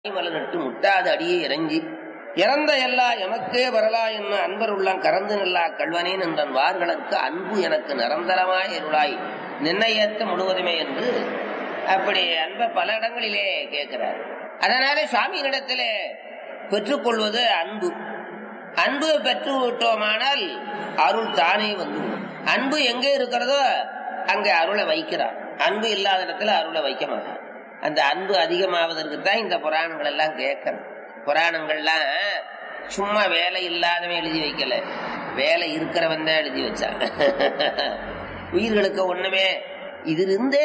மலரிட்டு முட்டாது அடியே இறங்கி இறந்த எல்லா எமக்கே வரலா என்ன அன்பர் உள்ளம் கறந்து நில்லா கல்வனேன் என்றன் வார்களுக்கு அன்பு எனக்கு நிரந்தரமாய் இருளாய் நிர்ணயத்த முழுவதுமே என்று அப்படி அன்பை பல இடங்களிலே கேட்கிறார். அதனாலே சுவாமியினிடத்திலே பெற்றுக்கொள்வது அன்பு. அன்பு பெற்று விட்டோமானால் அருள் தானே வந்து அன்பு எங்கே இருக்கிறதோ அங்கே அருளை வைக்கிறார். அன்பு இல்லாத இடத்துல அருளை வைக்க மாட்டார். அந்த அன்பு அதிகமாவதற்கு தான் இந்த புராணங்கள் எல்லாம் கேட்கணும். புராணங்கள்லாம் சும்மா வேலை இல்லாதவன் எழுதி வைக்கல, வேலை இருக்கிறவன் தான் எழுதி வச்சான். உயிர்களுக்கு ஒண்ணுமே இது இருந்தே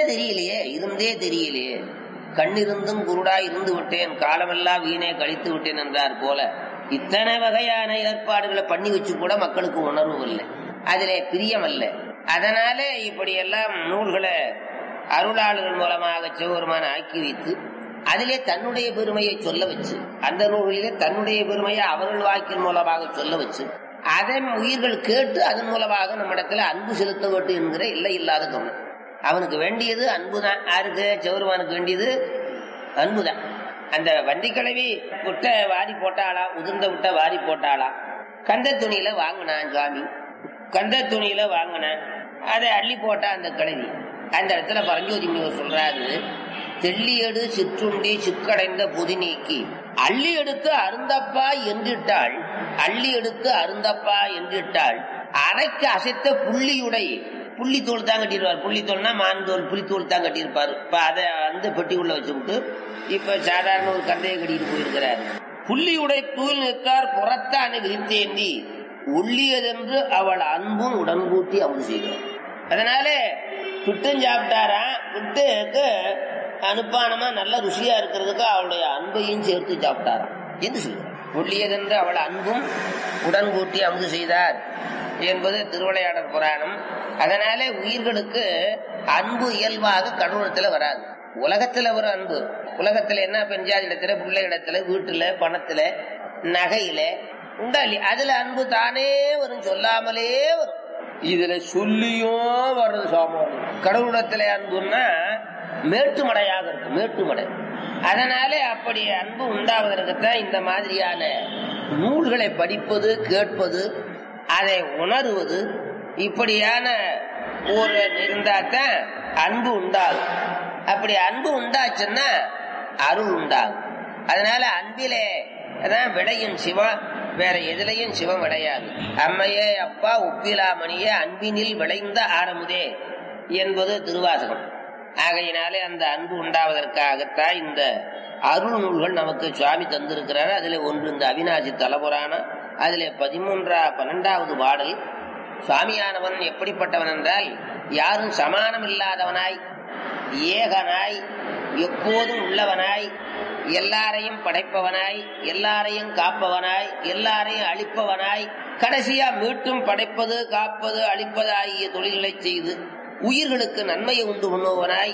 தெரியலையே கண்ணிருந்தும் குருடா இருந்து விட்டேன் காலமெல்லாம் வீணே கழித்து விட்டேன் என்றார் போல இத்தனை வகையான ஏற்பாடுகளை பண்ணி வச்சு கூட மக்களுக்கு உணர்வு இல்லை, அதிலே பிரியம் அல்ல. அதனாலே இப்படியெல்லாம் நூல்களை அருளாளர்கள் மூலமாக சிவபெருமான ஆக்கி வைத்து அதிலே தன்னுடைய பெருமையை சொல்ல வச்சு, அந்த நூல்களிலே தன்னுடைய பெருமையை அவர்கள் வாக்கின் மூலமாக சொல்ல வச்சு அதன் உயிர்கள் கேட்டு அதன் மூலமாக நம்மிடத்துல அன்பு செலுத்த வேண்டும் என்கிற இல்லை இல்லாத கவனம். அவனுக்கு வேண்டியது அன்புதான். யாருக்கு? சிவபெருமானுக்கு வேண்டியது அன்புதான். அந்த வண்டி கிழவி விட்ட வாரி போட்டாளா, உதிர்ந்த விட்ட வாரி போட்டாளா, கந்த துணியில வாங்கினான் சுவாமி, கந்த துணியில வாங்கினான், அதை அள்ளி போட்டா அந்த கிழவி. அந்த இடத்துல பரஞ்சோதி முனிவர் சொல்றாரு, தெள்ளியடு சிற்றுண்டி சிக்கடைந்த பொதி நீக்கி அள்ளி எடுத்து அருந்தப்பா என்றிட்டாள், அள்ளி எடுத்து அருந்தப்பா என்றிட்டாள் அரைக்கு அசைத்த புள்ளியுடை, புள்ளித்தோல் தான் கட்டிருப்பார். புள்ளித்தோல்னா மான்தோல், புள்ளித்தோல் தான் கட்டியிருப்பாரு. இப்ப அதை அந்த பெட்டிக்குள்ள வச்சுக்கிட்டு இப்ப சாதாரண ஒரு கந்தையை கட்டிட்டு போயிருக்கிறார். புள்ளியுடை தூள் நிற்கார் புறத்தான விரித்தேந்தி ஒள்ளியதென்று அவள் அன்பும் உடன்கூட்டி அமுது செய்கிறார். அதனால புட்டும் சாப்பிட்டாரா, புட்டுக்கு அனுப்பானமா நல்ல ருசியா இருக்கிறதுக்கு அவளுடைய அன்பையும் சேர்த்து சாப்பிட்டாராம் என்று சொல்கிறார். ஒள்ளியதென்று அவள் அன்பும் உடன்கூட்டி அமுது செய்தார் என்பது திருவிளையாடல் புராணம். அதனாலே உயிர்களுக்கு அன்பு இயல்பாக கடவுளத்துல வராது. உலகத்துல ஒரு அன்பு, உலகத்துல என்ன பெஞ்சாதி இடத்துல, பிள்ளை இடத்துல, வீட்டுல, பணத்துல, நகையில உண்டாலி, அதுல அன்பு தானே வரும், சொல்லாமலே வரும். இதுல சொல்லியும் வர்றது சாமானியம். கடவுளத்துல அன்புன்னா மேட்டுமடையாக இருக்கு, மேட்டுமடை. அதனாலே அப்படி அன்பு உண்டாவதற்குத்தான் இந்த மாதிரியான நூல்களை படிப்பது, கேட்பது, அதை உணர்வது, இப்படியான ஒரு இருந்தாத்தான் அன்பு உண்டாகும். அப்படி அன்பு உண்டாச்சுன்னா அருள் உண்டாகும். அதனால அன்பிலே அதான் விளையும் சிவம், வேற எதுலையும் சிவம் விளையாது. அம்மையே அப்பா உப்பிலாமணியே அன்பினில் விளைந்த ஆரமுதே என்பது திருவாசகம். ஆகையினாலே அந்த அன்பு உண்டாவதற்காகத்தான் இந்த அருள் நூல்கள் நமக்கு சுவாமி தந்திருக்கிறார். அதுல ஒன்று இந்த அவிநாசி தலபுராணம். அதிலே 12வது பாடல். சுவாமியானவன் எப்படிப்பட்டவன் என்றால், யாரும் சமானம் இல்லாதவனாய், ஏகனாய், எப்போதும் உள்ளவனாய், எல்லாரையும் படைப்பவனாய், எல்லாரையும் காப்பவனாய், எல்லாரையும் அழிப்பவனாய், கடைசியா மீட்டும் படைப்பது, காப்பது, அழிப்பது ஆகிய தொழில்களை செய்து உயிர்களுக்கு நன்மையை உண்டு பண்ணுவனாய்,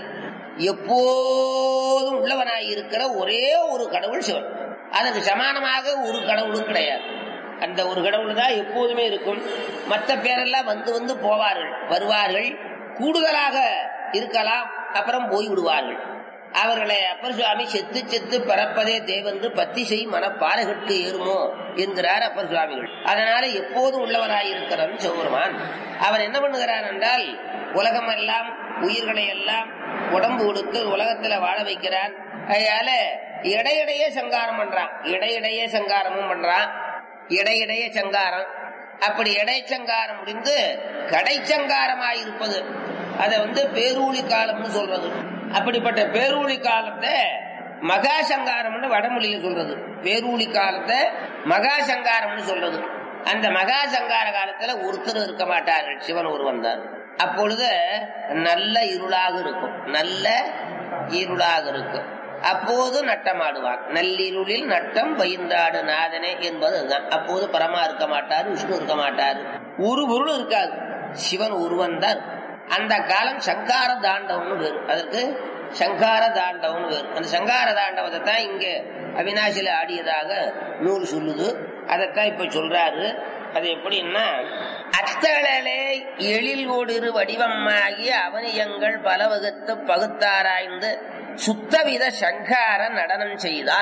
எப்போதும் உள்ளவனாய் இருக்கிற ஒரே ஒரு கடவுள் சிவன். அதற்கு சமானமாக ஒரு கடவுளும் கிடையாது. அந்த ஒரு கடவுள் தான் எப்போதுமே இருக்கும். மற்ற பேரெல்லாம் வந்து வந்து போவார்கள், வருவார்கள், கூடுதலாக இருக்கலாம், அப்புறம் போய்விடுவார்கள். அவர்களை அப்பர் சுவாமி செத்து செத்து பிறப்பதே தேவென்று பத்தி செய் மனப்பாறைகளுக்கு ஏறுமோ என்கிறார் அப்பர் சுவாமிகள். அதனால எப்போதும் உள்ளவனாய் இருக்கிறவன் சிவபெருமான். அவன் என்ன பண்ணுகிறான் என்றால், உலகம் எல்லாம் உயிர்களை எல்லாம் உடம்பு கொடுத்து உலகத்துல வாழ வைக்கிறான். அதனால இடையிடையே சங்காரம் பண்றான், இடையிடையே சங்காரமும் பண்றான், இடையிடையே சங்காரம். அப்படி இடைச்சங்காரம் முடிந்து கடைச்சங்காரமாயிருப்பது அதை பேரூழி காலம்னு சொல்றது. அப்படிப்பட்ட பேரூழி காலத்தை மகா சங்காரம்னு வடமொழியில சொல்றது. பேரூழி காலத்தை மகா சங்காரம்னு சொல்றது. அந்த மகா சங்கார காலத்துல ஒருத்தர் இருக்க மாட்டார்கள், சிவன் ஒருவன் தான். அப்பொழுது நல்ல இருளாக இருக்கும், நல்ல இருளாக இருக்கும். அப்போது நட்டமாடுவார். நள்ளிருளில் நட்டம் பயிர்ந்தாடு நாதனே என்பது அதுதான். அப்போது பரமா இருக்க மாட்டாரு, விஷ்ணு இருக்க மாட்டாரு, ஒரு பொருள் இருக்காது, சிவன் ஒருவன் தான். அந்த காலம் சங்கார தாண்டவம்னு வேறு, அதற்கு சங்கார தாண்டவம்னு வேறு. அந்த சங்கார தாண்டவத்தை தான் இங்க அவிநாசியில ஆடியதாக நூல் சொல்லுது. அதைத்தான் இப்ப சொல்றாரு. அது எப்படின்னா, அத்தளலே எழில் ஓடிரு வடிவமாகி அவனியங்கள் பல வகுத்து பகுத்தாராய்ந்து சுத்தவித சங்கார நடனம் செய்தான்.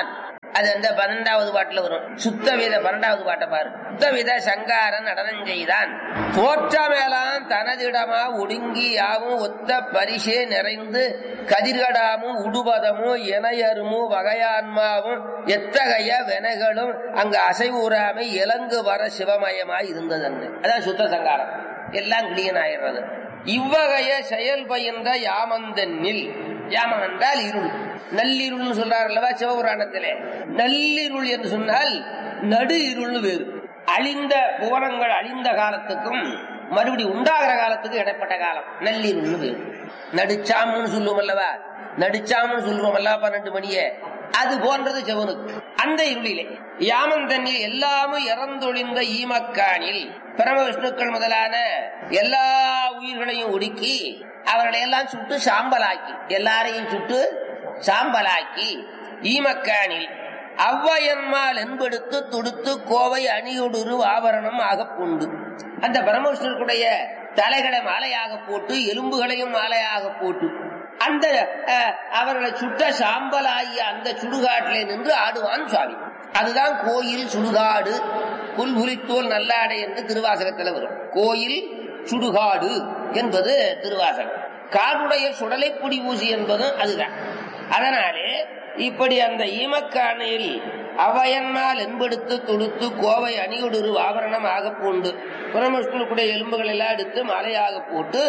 அது அந்த 12வது பாட்டுல வரும். சுத்தவித 12வது பாட்டை பாரு. சுத்தவித சங்காரன் நடனம் செய்தான் தோற்றமேலாம் தனதிடமா ஒடுங்கி யாவும் ஒத்த பரிசே நிறைந்து கதிர்கடாமும் உடுபதமும் இணையருமும் வகையான்மாவும் எத்தகைய வெனைகளும் அங்கு அசைவூராமை இலங்கு வர சிவமயமாய் இருந்தது. அதான் சுத்த சங்காரம். எல்லாம் கிளியன் ஆயிடுறது. இவ்வகைய செயல் பயின்ற யாமந்தனில், யாமம் என்றால் இருள், நல்லிருள் சொல்றார் அல்லவா சிவபுராணத்திலே. நல்லிருள் என்று சொன்னால் நடு இருள் வேறு. அழிந்த புவனங்கள் அழிந்த காலத்துக்கும் மறுபடி உண்டாகிற காலத்துக்கும் இடைப்பட்ட காலம் நல்லிருள் வேறு. நடுச்சாமுன்னு சொல்லுவோம் அல்லவா, நடுச்சாமுன்னு சொல்லுவோம் அல்லவா 12 மணியே, அது போன்றது சிவனுக்கு. அந்த இருளிலே யாமந்தனில் எல்லாமும் இறந்தொழிந்த ஈமக்கானில் பிரம விஷ்ணுக்கள் முதலான எல்லா உயிர்களையும் ஒடுக்கி அவர்களை எல்லாம் சுட்டு சாம்பலாக்கி, எல்லாரையும் சுட்டு சாம்பலாக்கி ஈமக்கானில் அவ்வையன்மால் என்பெடுத்து துடுத்து கோவை அணியுடுரு ஆபரணம் ஆகப்புண்டு. அந்த பிரம்மவிஷ்ணுடைய தலைகளை மாலையாக போட்டு எலும்புகளையும் மாலையாக போட்டு அந்த அவர்களை சுட்ட சாம்பலாகிய அந்த சுடுகாட்டிலே நின்று ஆடுவான் சுவாமி. அதுதான் கோயில் சுடுகாடு புல்புலித்தோல் நல்லாடை என்று திருவாசகத்தில் வரும். கோயில் சுடுகாடு என்பது திருவாசகம். காடுடைய சுடலை புடி ஊசி என்பதும் அதுதான். அதனாலே இப்படி அந்த ஈமக்கானையில் அவையன்மால் என்பெடுத்து தொடுத்து கோவை அணியுடுரு ஆபரணம் ஆக பூண்டு பிரம்மவிஷ்ணுடைய எலும்புகள் எல்லாம் எடுத்து மாலையாக போட்டு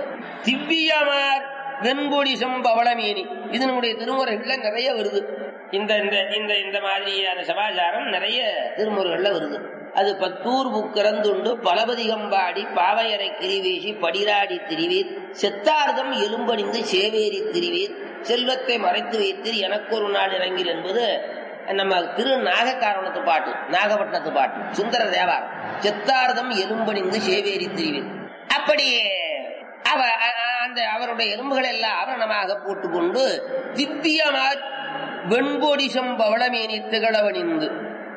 திவ்யமார் வெண்பொடி சம்பவளமேனி, இது நம்முடைய திருமுறைகள்ல நிறைய வருது. இந்த இந்த இந்த மாதிரியான சமாச்சாரம் நிறைய திருமுறைகள்ல வருது. அது பத்தூர் புக்கிறந்துண்டு பலபதிகம்பாடி பாவையரை கிரிவேசி படிராடி திரிவீர் செத்தார்தம் எலும்பணிந்து சேவேரி திரிவீர் செல்வத்தை மறைத்து வைத்தீர் எனக்கு ஒரு நாள் இறங்கீர் என்பது நம்ம திரு நாகக்காரணத்து பாட்டு, நாகப்பட்டினத்து பாட்டு, சுந்தர தேவாரம். செத்தார்தம் எலும்பணிந்து சேவேரி திரிவீர். அப்படி அந்த அவருடைய எலும்புகள் எல்லாம் ஆவரணமாக போட்டுக்கொண்டு திவ்யமார் வெண்பொடி சம்பவளமேனி திகழவணிந்து,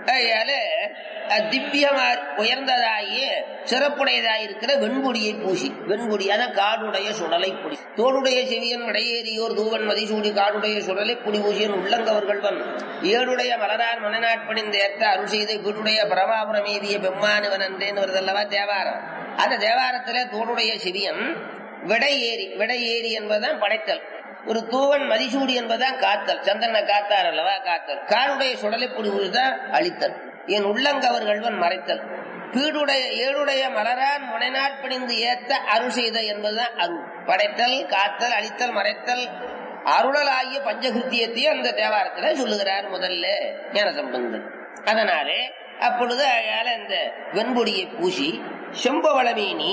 திவ்யமார் உயர்ந்ததாகிய சிறப்புடையதாயிருக்கிற வெண்பொடியை பூசி, வெண்பொடி அதான் காடுடைய சுடலை பொடி. தோடுடைய செவியன் விடையேறியோர் தூவன் மதிசூடி காடுடைய சுடலை பொடி பூசியன் உள்ளங்கவர்கள்வன் ஏழுடைய மலரான் மனநாட்பணிந்த ஏற்ற அருள் செய்த வீடுடைய பரமாபுரமேதிய பெம்மானுவன் என்றேன் வருதல்லவா தேவாரம். அந்த தேவாரத்திலே தோடுடைய செவியன் விடையேறி, விடையேறி என்பதுதான் படைத்தல். ஒரு தூவன் மதிசூடி என்பதுதான் காத்தல், சந்திரனை காத்தார் அல்லவா காத்தல். காடுடைய சுடலை பொடி பூசிதான் அழித்தல். என் உள்ளங்கவர்கள்வன் மறைத்தல். பீடுடைய ஏழுடைய மலரான் முனைநாட்பணிந்து ஏத்த அருள் செய்த என்பதுதான் அருள். படைத்தல், காத்தல், அழித்தல், மறைத்தல், அருளல் ஆகிய பஞ்சகிருத்தியத்தையும் அந்த தேவாரத்துல சொல்லுகிறார் முதல்ல ஞானசம்பந்தன். அதனாலே அப்பொழுது இந்த வெண்பொடியை பூசி செம்பவளமேனி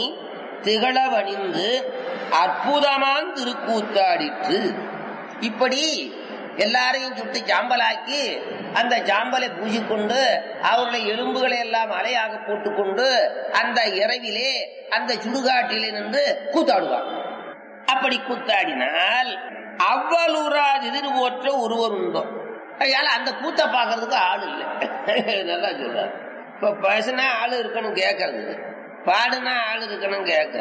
திகழவணிந்து அற்புதமான் திருக்கூத்தாடிற்று. இப்படி எல்லாரையும் சுட்டு சாம்பலாக்கி அந்த சாம்பலை பூசிக்கொண்டு அவருடைய எலும்புகளை எல்லாம் அலையாக போட்டுக்கொண்டு அந்த இரவிலே அந்த சுடுகாட்டிலே நின்று கூத்தாடுவார். அப்படி கூத்தாடினால் அவ்வளூராது எதிர்போற்ற ஒருவர் உண்டோ. அதனால அந்த கூத்த பாக்குறதுக்கு ஆள் இல்லை. நல்லா சொல்றாரு. இப்ப பேசுனா ஆளு இருக்கணும் கேட்கறது, பாடுனா ஆள் இருக்கணும் கேட்க,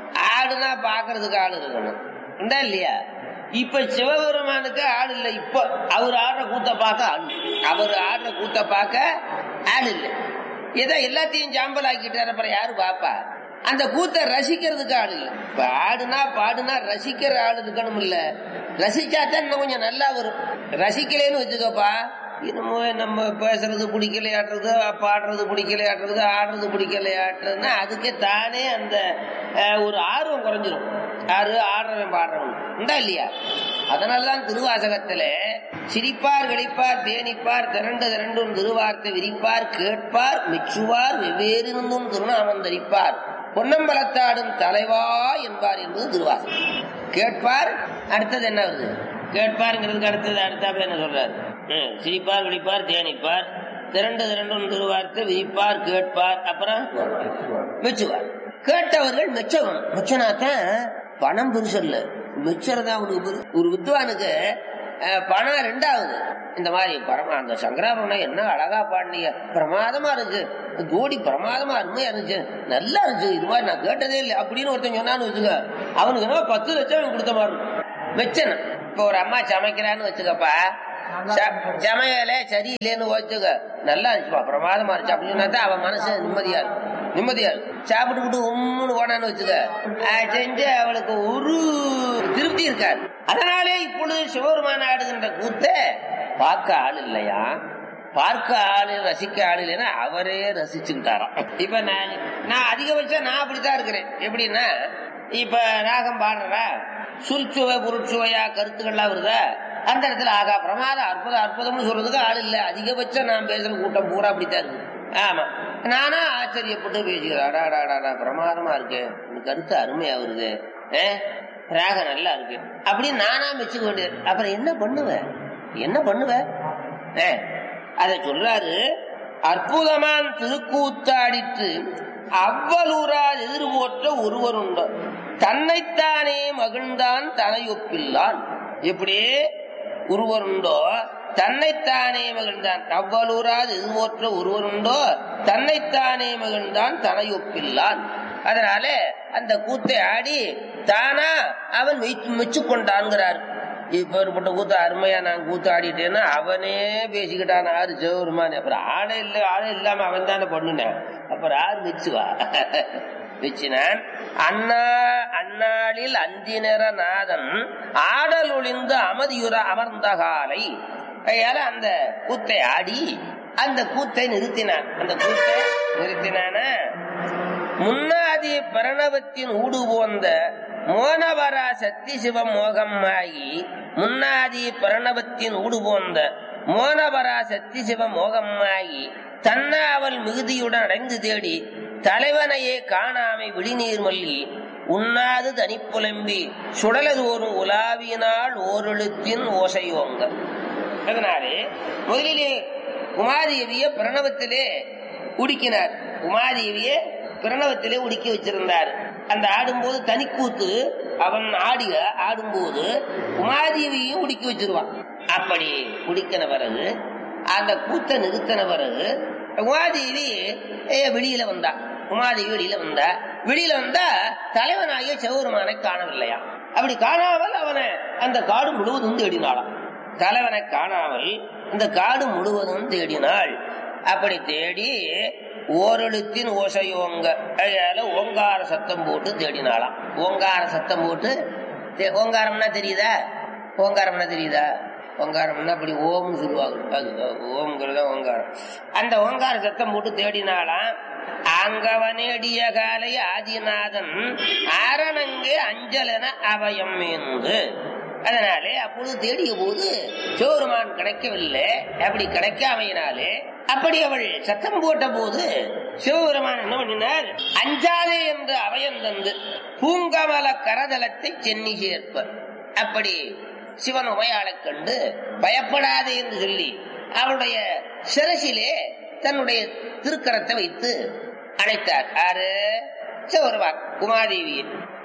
ஆடுனா பாக்குறதுக்கு ஆள் இருக்கணும் உண்டா இல்லையா? இப்ப சிவபெருமானுக்கு ஆள் இல்லை. இப்ப அவர் ஆடுற கூத்த பார்க்க ஆள், அவர் ஆடுற கூத்த பார்க்க ஆள் இல்லை. ஏதோ எல்லாத்தையும் சாம்பல் ஆக்கிட்டார், அப்புறம் யாரு பாப்பா? அந்த கூத்த ரசிக்கிறதுக்கு ஆள் இல்லை. இப்ப ஆடுனா பாடுனா ரசிக்கிற ஆள் இருக்கணும். இல்ல ரசிச்சாத்தான் இன்னும் கொஞ்சம் நல்லா வரும். ரசிக்கலேன்னு வச்சுக்கப்பா, இன்னமும் நம்ம பேசுறது பிடிக்கலையாட்டுறது, பாடுறது பிடிக்கலையாட்டுறது, ஆடுறது பிடிக்கலையாட்டுறதுன்னா அதுக்கே தானே அந்த ஒரு ஆர்வம் குறைஞ்சிரும். யாரு ஆடுறவன் பாடுறவன் உண்டா இல்லையா? அதனாலதான் திருவாசகத்துல சிரிப்பார் களிப்பார் தேனிப்பார் திரண்டு திரண்டும் திருவார்த்தை விரிப்பார் கேட்பார் மெச்சுவார் வெவ்வேறு இருந்தும் திருநாமம் தரிப்பார் பொன்னம்பலத்தாடும் தலைவா என்பார் என்பது திருவாசகம். கேட்பார் அடுத்தது என்ன வருது? கேட்பாருங்கிறதுக்கு அடுத்தது அடுத்தாப்புல என்ன சொல்றாரு? சிரிப்பார் விழிப்பார் தேனிப்பார் திரண்டு திரண்டும் திருவார்த்தை விரிப்பார் கேட்பார், அப்புறம் மெச்சுவார். கேட்டவர்கள் மெச்சவன். மெச்சனாத்தான் பணம் பெருசு இல்ல, மெச்சறதான் ஒரு வித்வானுக்கு பணம் ரெண்டாவது. இந்த மாதிரி அந்த சங்கராபரணம் என்ன அழகா பாடினீங்க, பிரமாதமா இருக்கு, ஜோடி பிரமாதமா அருமையா இருந்துச்சு, நல்லா இருந்துச்சு, இது மாதிரி நான் கேட்டதே இல்லை அப்படின்னு ஒருத்தன் சொன்னான்னு வச்சுக்க, அவனுக்கு 10 லட்சம் கொடுத்த மாதிரி இருக்கும் மெச்சனம். இப்ப ஒரு அம்மா சமைக்கிறான்னு வச்சுக்கப்பா, சமையல சரியில்லைன்னு வச்சுக்க, நல்லா இருந்துச்சுப்பா, பிரமாதமா இருந்துச்சு அப்படின்னு தான் அவன் மனசு நிம்மதியா இருக்கும். சாப்பிட்டு உம்முன்னு போனான்னு வச்சுக்க, செஞ்சு அவளுக்கு ஒரு திருப்தி இருக்காது. அதனாலே இப்பொழுது சிவபெருமான ஆடுகின்ற கூத்த பார்க்க ஆள் இல்லையா, பார்க்க ஆளு ரசிக்க ஆளு இல்லைன்னா அவரே ரசிச்சுக்கிட்டாராம். இப்ப நான் அதிகபட்சம் நான் அப்படித்தான் இருக்கிறேன். எப்படின்னா, இப்ப ராகம் பாடுறா, சுல்சுவை பொருட்சுவையா கருத்துக்கள்லாம் வருதா, அந்த இடத்துல ஆகா பிரமாதம் அற்புதம் அற்புதம்னு சொல்றதுக்கு ஆள் இல்ல. அதிகபட்சம் நான் பேசுற கூட்டம் பூரா அப்படித்தான் இருக்கு. ஆமா, நானா ஆச்சரியப்பட்டு பேசுகிறேன், பிரமாதமா இருக்கு, கருத்து அருமையா வருது, ராகம் நல்லா இருக்கு அப்படின்னு நானா மெச்சுக்க வேண்டியது. அப்புறம் என்ன பண்ணுவேன் அத சொல்றாரு. அற்புதமான் திருக்கூத்தாடித்து அவ்வளூரா எதிர்போற்ற ஒருவர் உண்டு, தன்னைத்தானே மகிழ்ந்தான் தனையொப்பில்லான். எப்படி ஒருவர் உண்டோ தன்னைத்தானே மகிழ்ந்தான், அவ்வளூராது எதிர்போற்ற ஒருவர் உண்டோ தன்னைத்தானே மகிழ்ந்தான் தனையொப்பில்லான். அதனால அந்த கூத்தை ஆடி தானா அவன் மெச்சு கொண்டான்கிறார். இப்பேற்பட்ட கூத்த அருமையா நான் கூத்து ஆடிட்டேன்னா அவனே பேசிக்கிட்டான், ஆறு சிவபெருமான். அப்புறம் ஆளே இல்லாம அவன் தானே பண்ணுனேன், அப்புறம் ஆறு மெச்சுவா வச்சினான். அந்நாளில் அந்தினர நாதன் ஆடல் ஒளிந்து அமதியுற அமர்ந்த காலை. அதனால அந்த கூத்தை ஆடி அந்த கூத்தை நிறுத்தினான். முன்னாதி பிரணவத்தின் ஊடு போந்த மோனவரா சக்தி சிவம் மோகம்மாயி, முன்னாதி பிரணவத்தின் ஊடு போந்த மோனவரா சக்தி சிவ மோகம்மாயி தன்னாவல் மிகுதியுடன் அடைந்து தேடி தலைவனையே காணாமை விழிநீர் மல்லி உண்ணாது தனிப்புலம்பி சுடலது ஒரு உலாவியினால் ஓரெழுத்தின் ஓசையோங்க. அதனாலே முதலிலே உமாதேவிய பிரணவத்திலே உடுக்கினார். உமாதேவிய பிரணவத்திலே உடுக்கி வச்சிருந்தார். அந்த ஆடும்போது தனிக்கூத்து அவன் ஆடும்போது உமாதேவியையும் உடுக்கி வச்சிருவான். அப்படி உடிக்கின பிறகு அந்த கூத்த நிறுத்தின பிறகு உமாதேவி வெளியில வந்தா. வெளியில வந்தா தலைவனாகிய சிவபெருமானை காணவில்லையா. அப்படி காணாமல் அவனை அந்த காடு முழுவதும் தேடினாளாம். தலைவனை காணாமல் இந்த காடு முழுவதும் தேடினாள். அப்படி தேடி ஓரெழுத்தின் ஓசையோங்க, ஓங்கார சத்தம் போட்டு தேடினாளாம். ஓங்கார சத்தம் போட்டு, ஓங்காரம்னா தெரியுதா? ஓங்காரம்னா அப்படி ஓம்னு சொல்லுவாங்க, அது ஓம்ங்கிறதா ஓங்காரம். அந்த ஓங்கார சத்தம் போட்டு தேடினாலாம். அங்கவனேடிய காலை ஆதிநாதன் ஆரணங்கே அஞ்சலன அவயம் என்று. அதனாலே அப்பொழுது தேடிய போது சிவபெருமான் கிடைக்கவில்லை. அப்படி கிடைக்காமையினாலே அப்படி அவள் சத்தம் போட்ட போது சிவபெருமான் என்ன பண்ணினார், அஞ்சாதே என்று அவயம் தந்து பூங்கமல கரதலத்தை சென்னி சேர்ப்பர். அப்படி சிவன் உமையாளை கண்டு பயப்படாதே என்று சொல்லி அவளுடைய சிரசிலே தன்னுடைய திருக்கரத்தை வைத்து அழைத்தார். ஆறு சிவபெருமான் உமாதேவியை.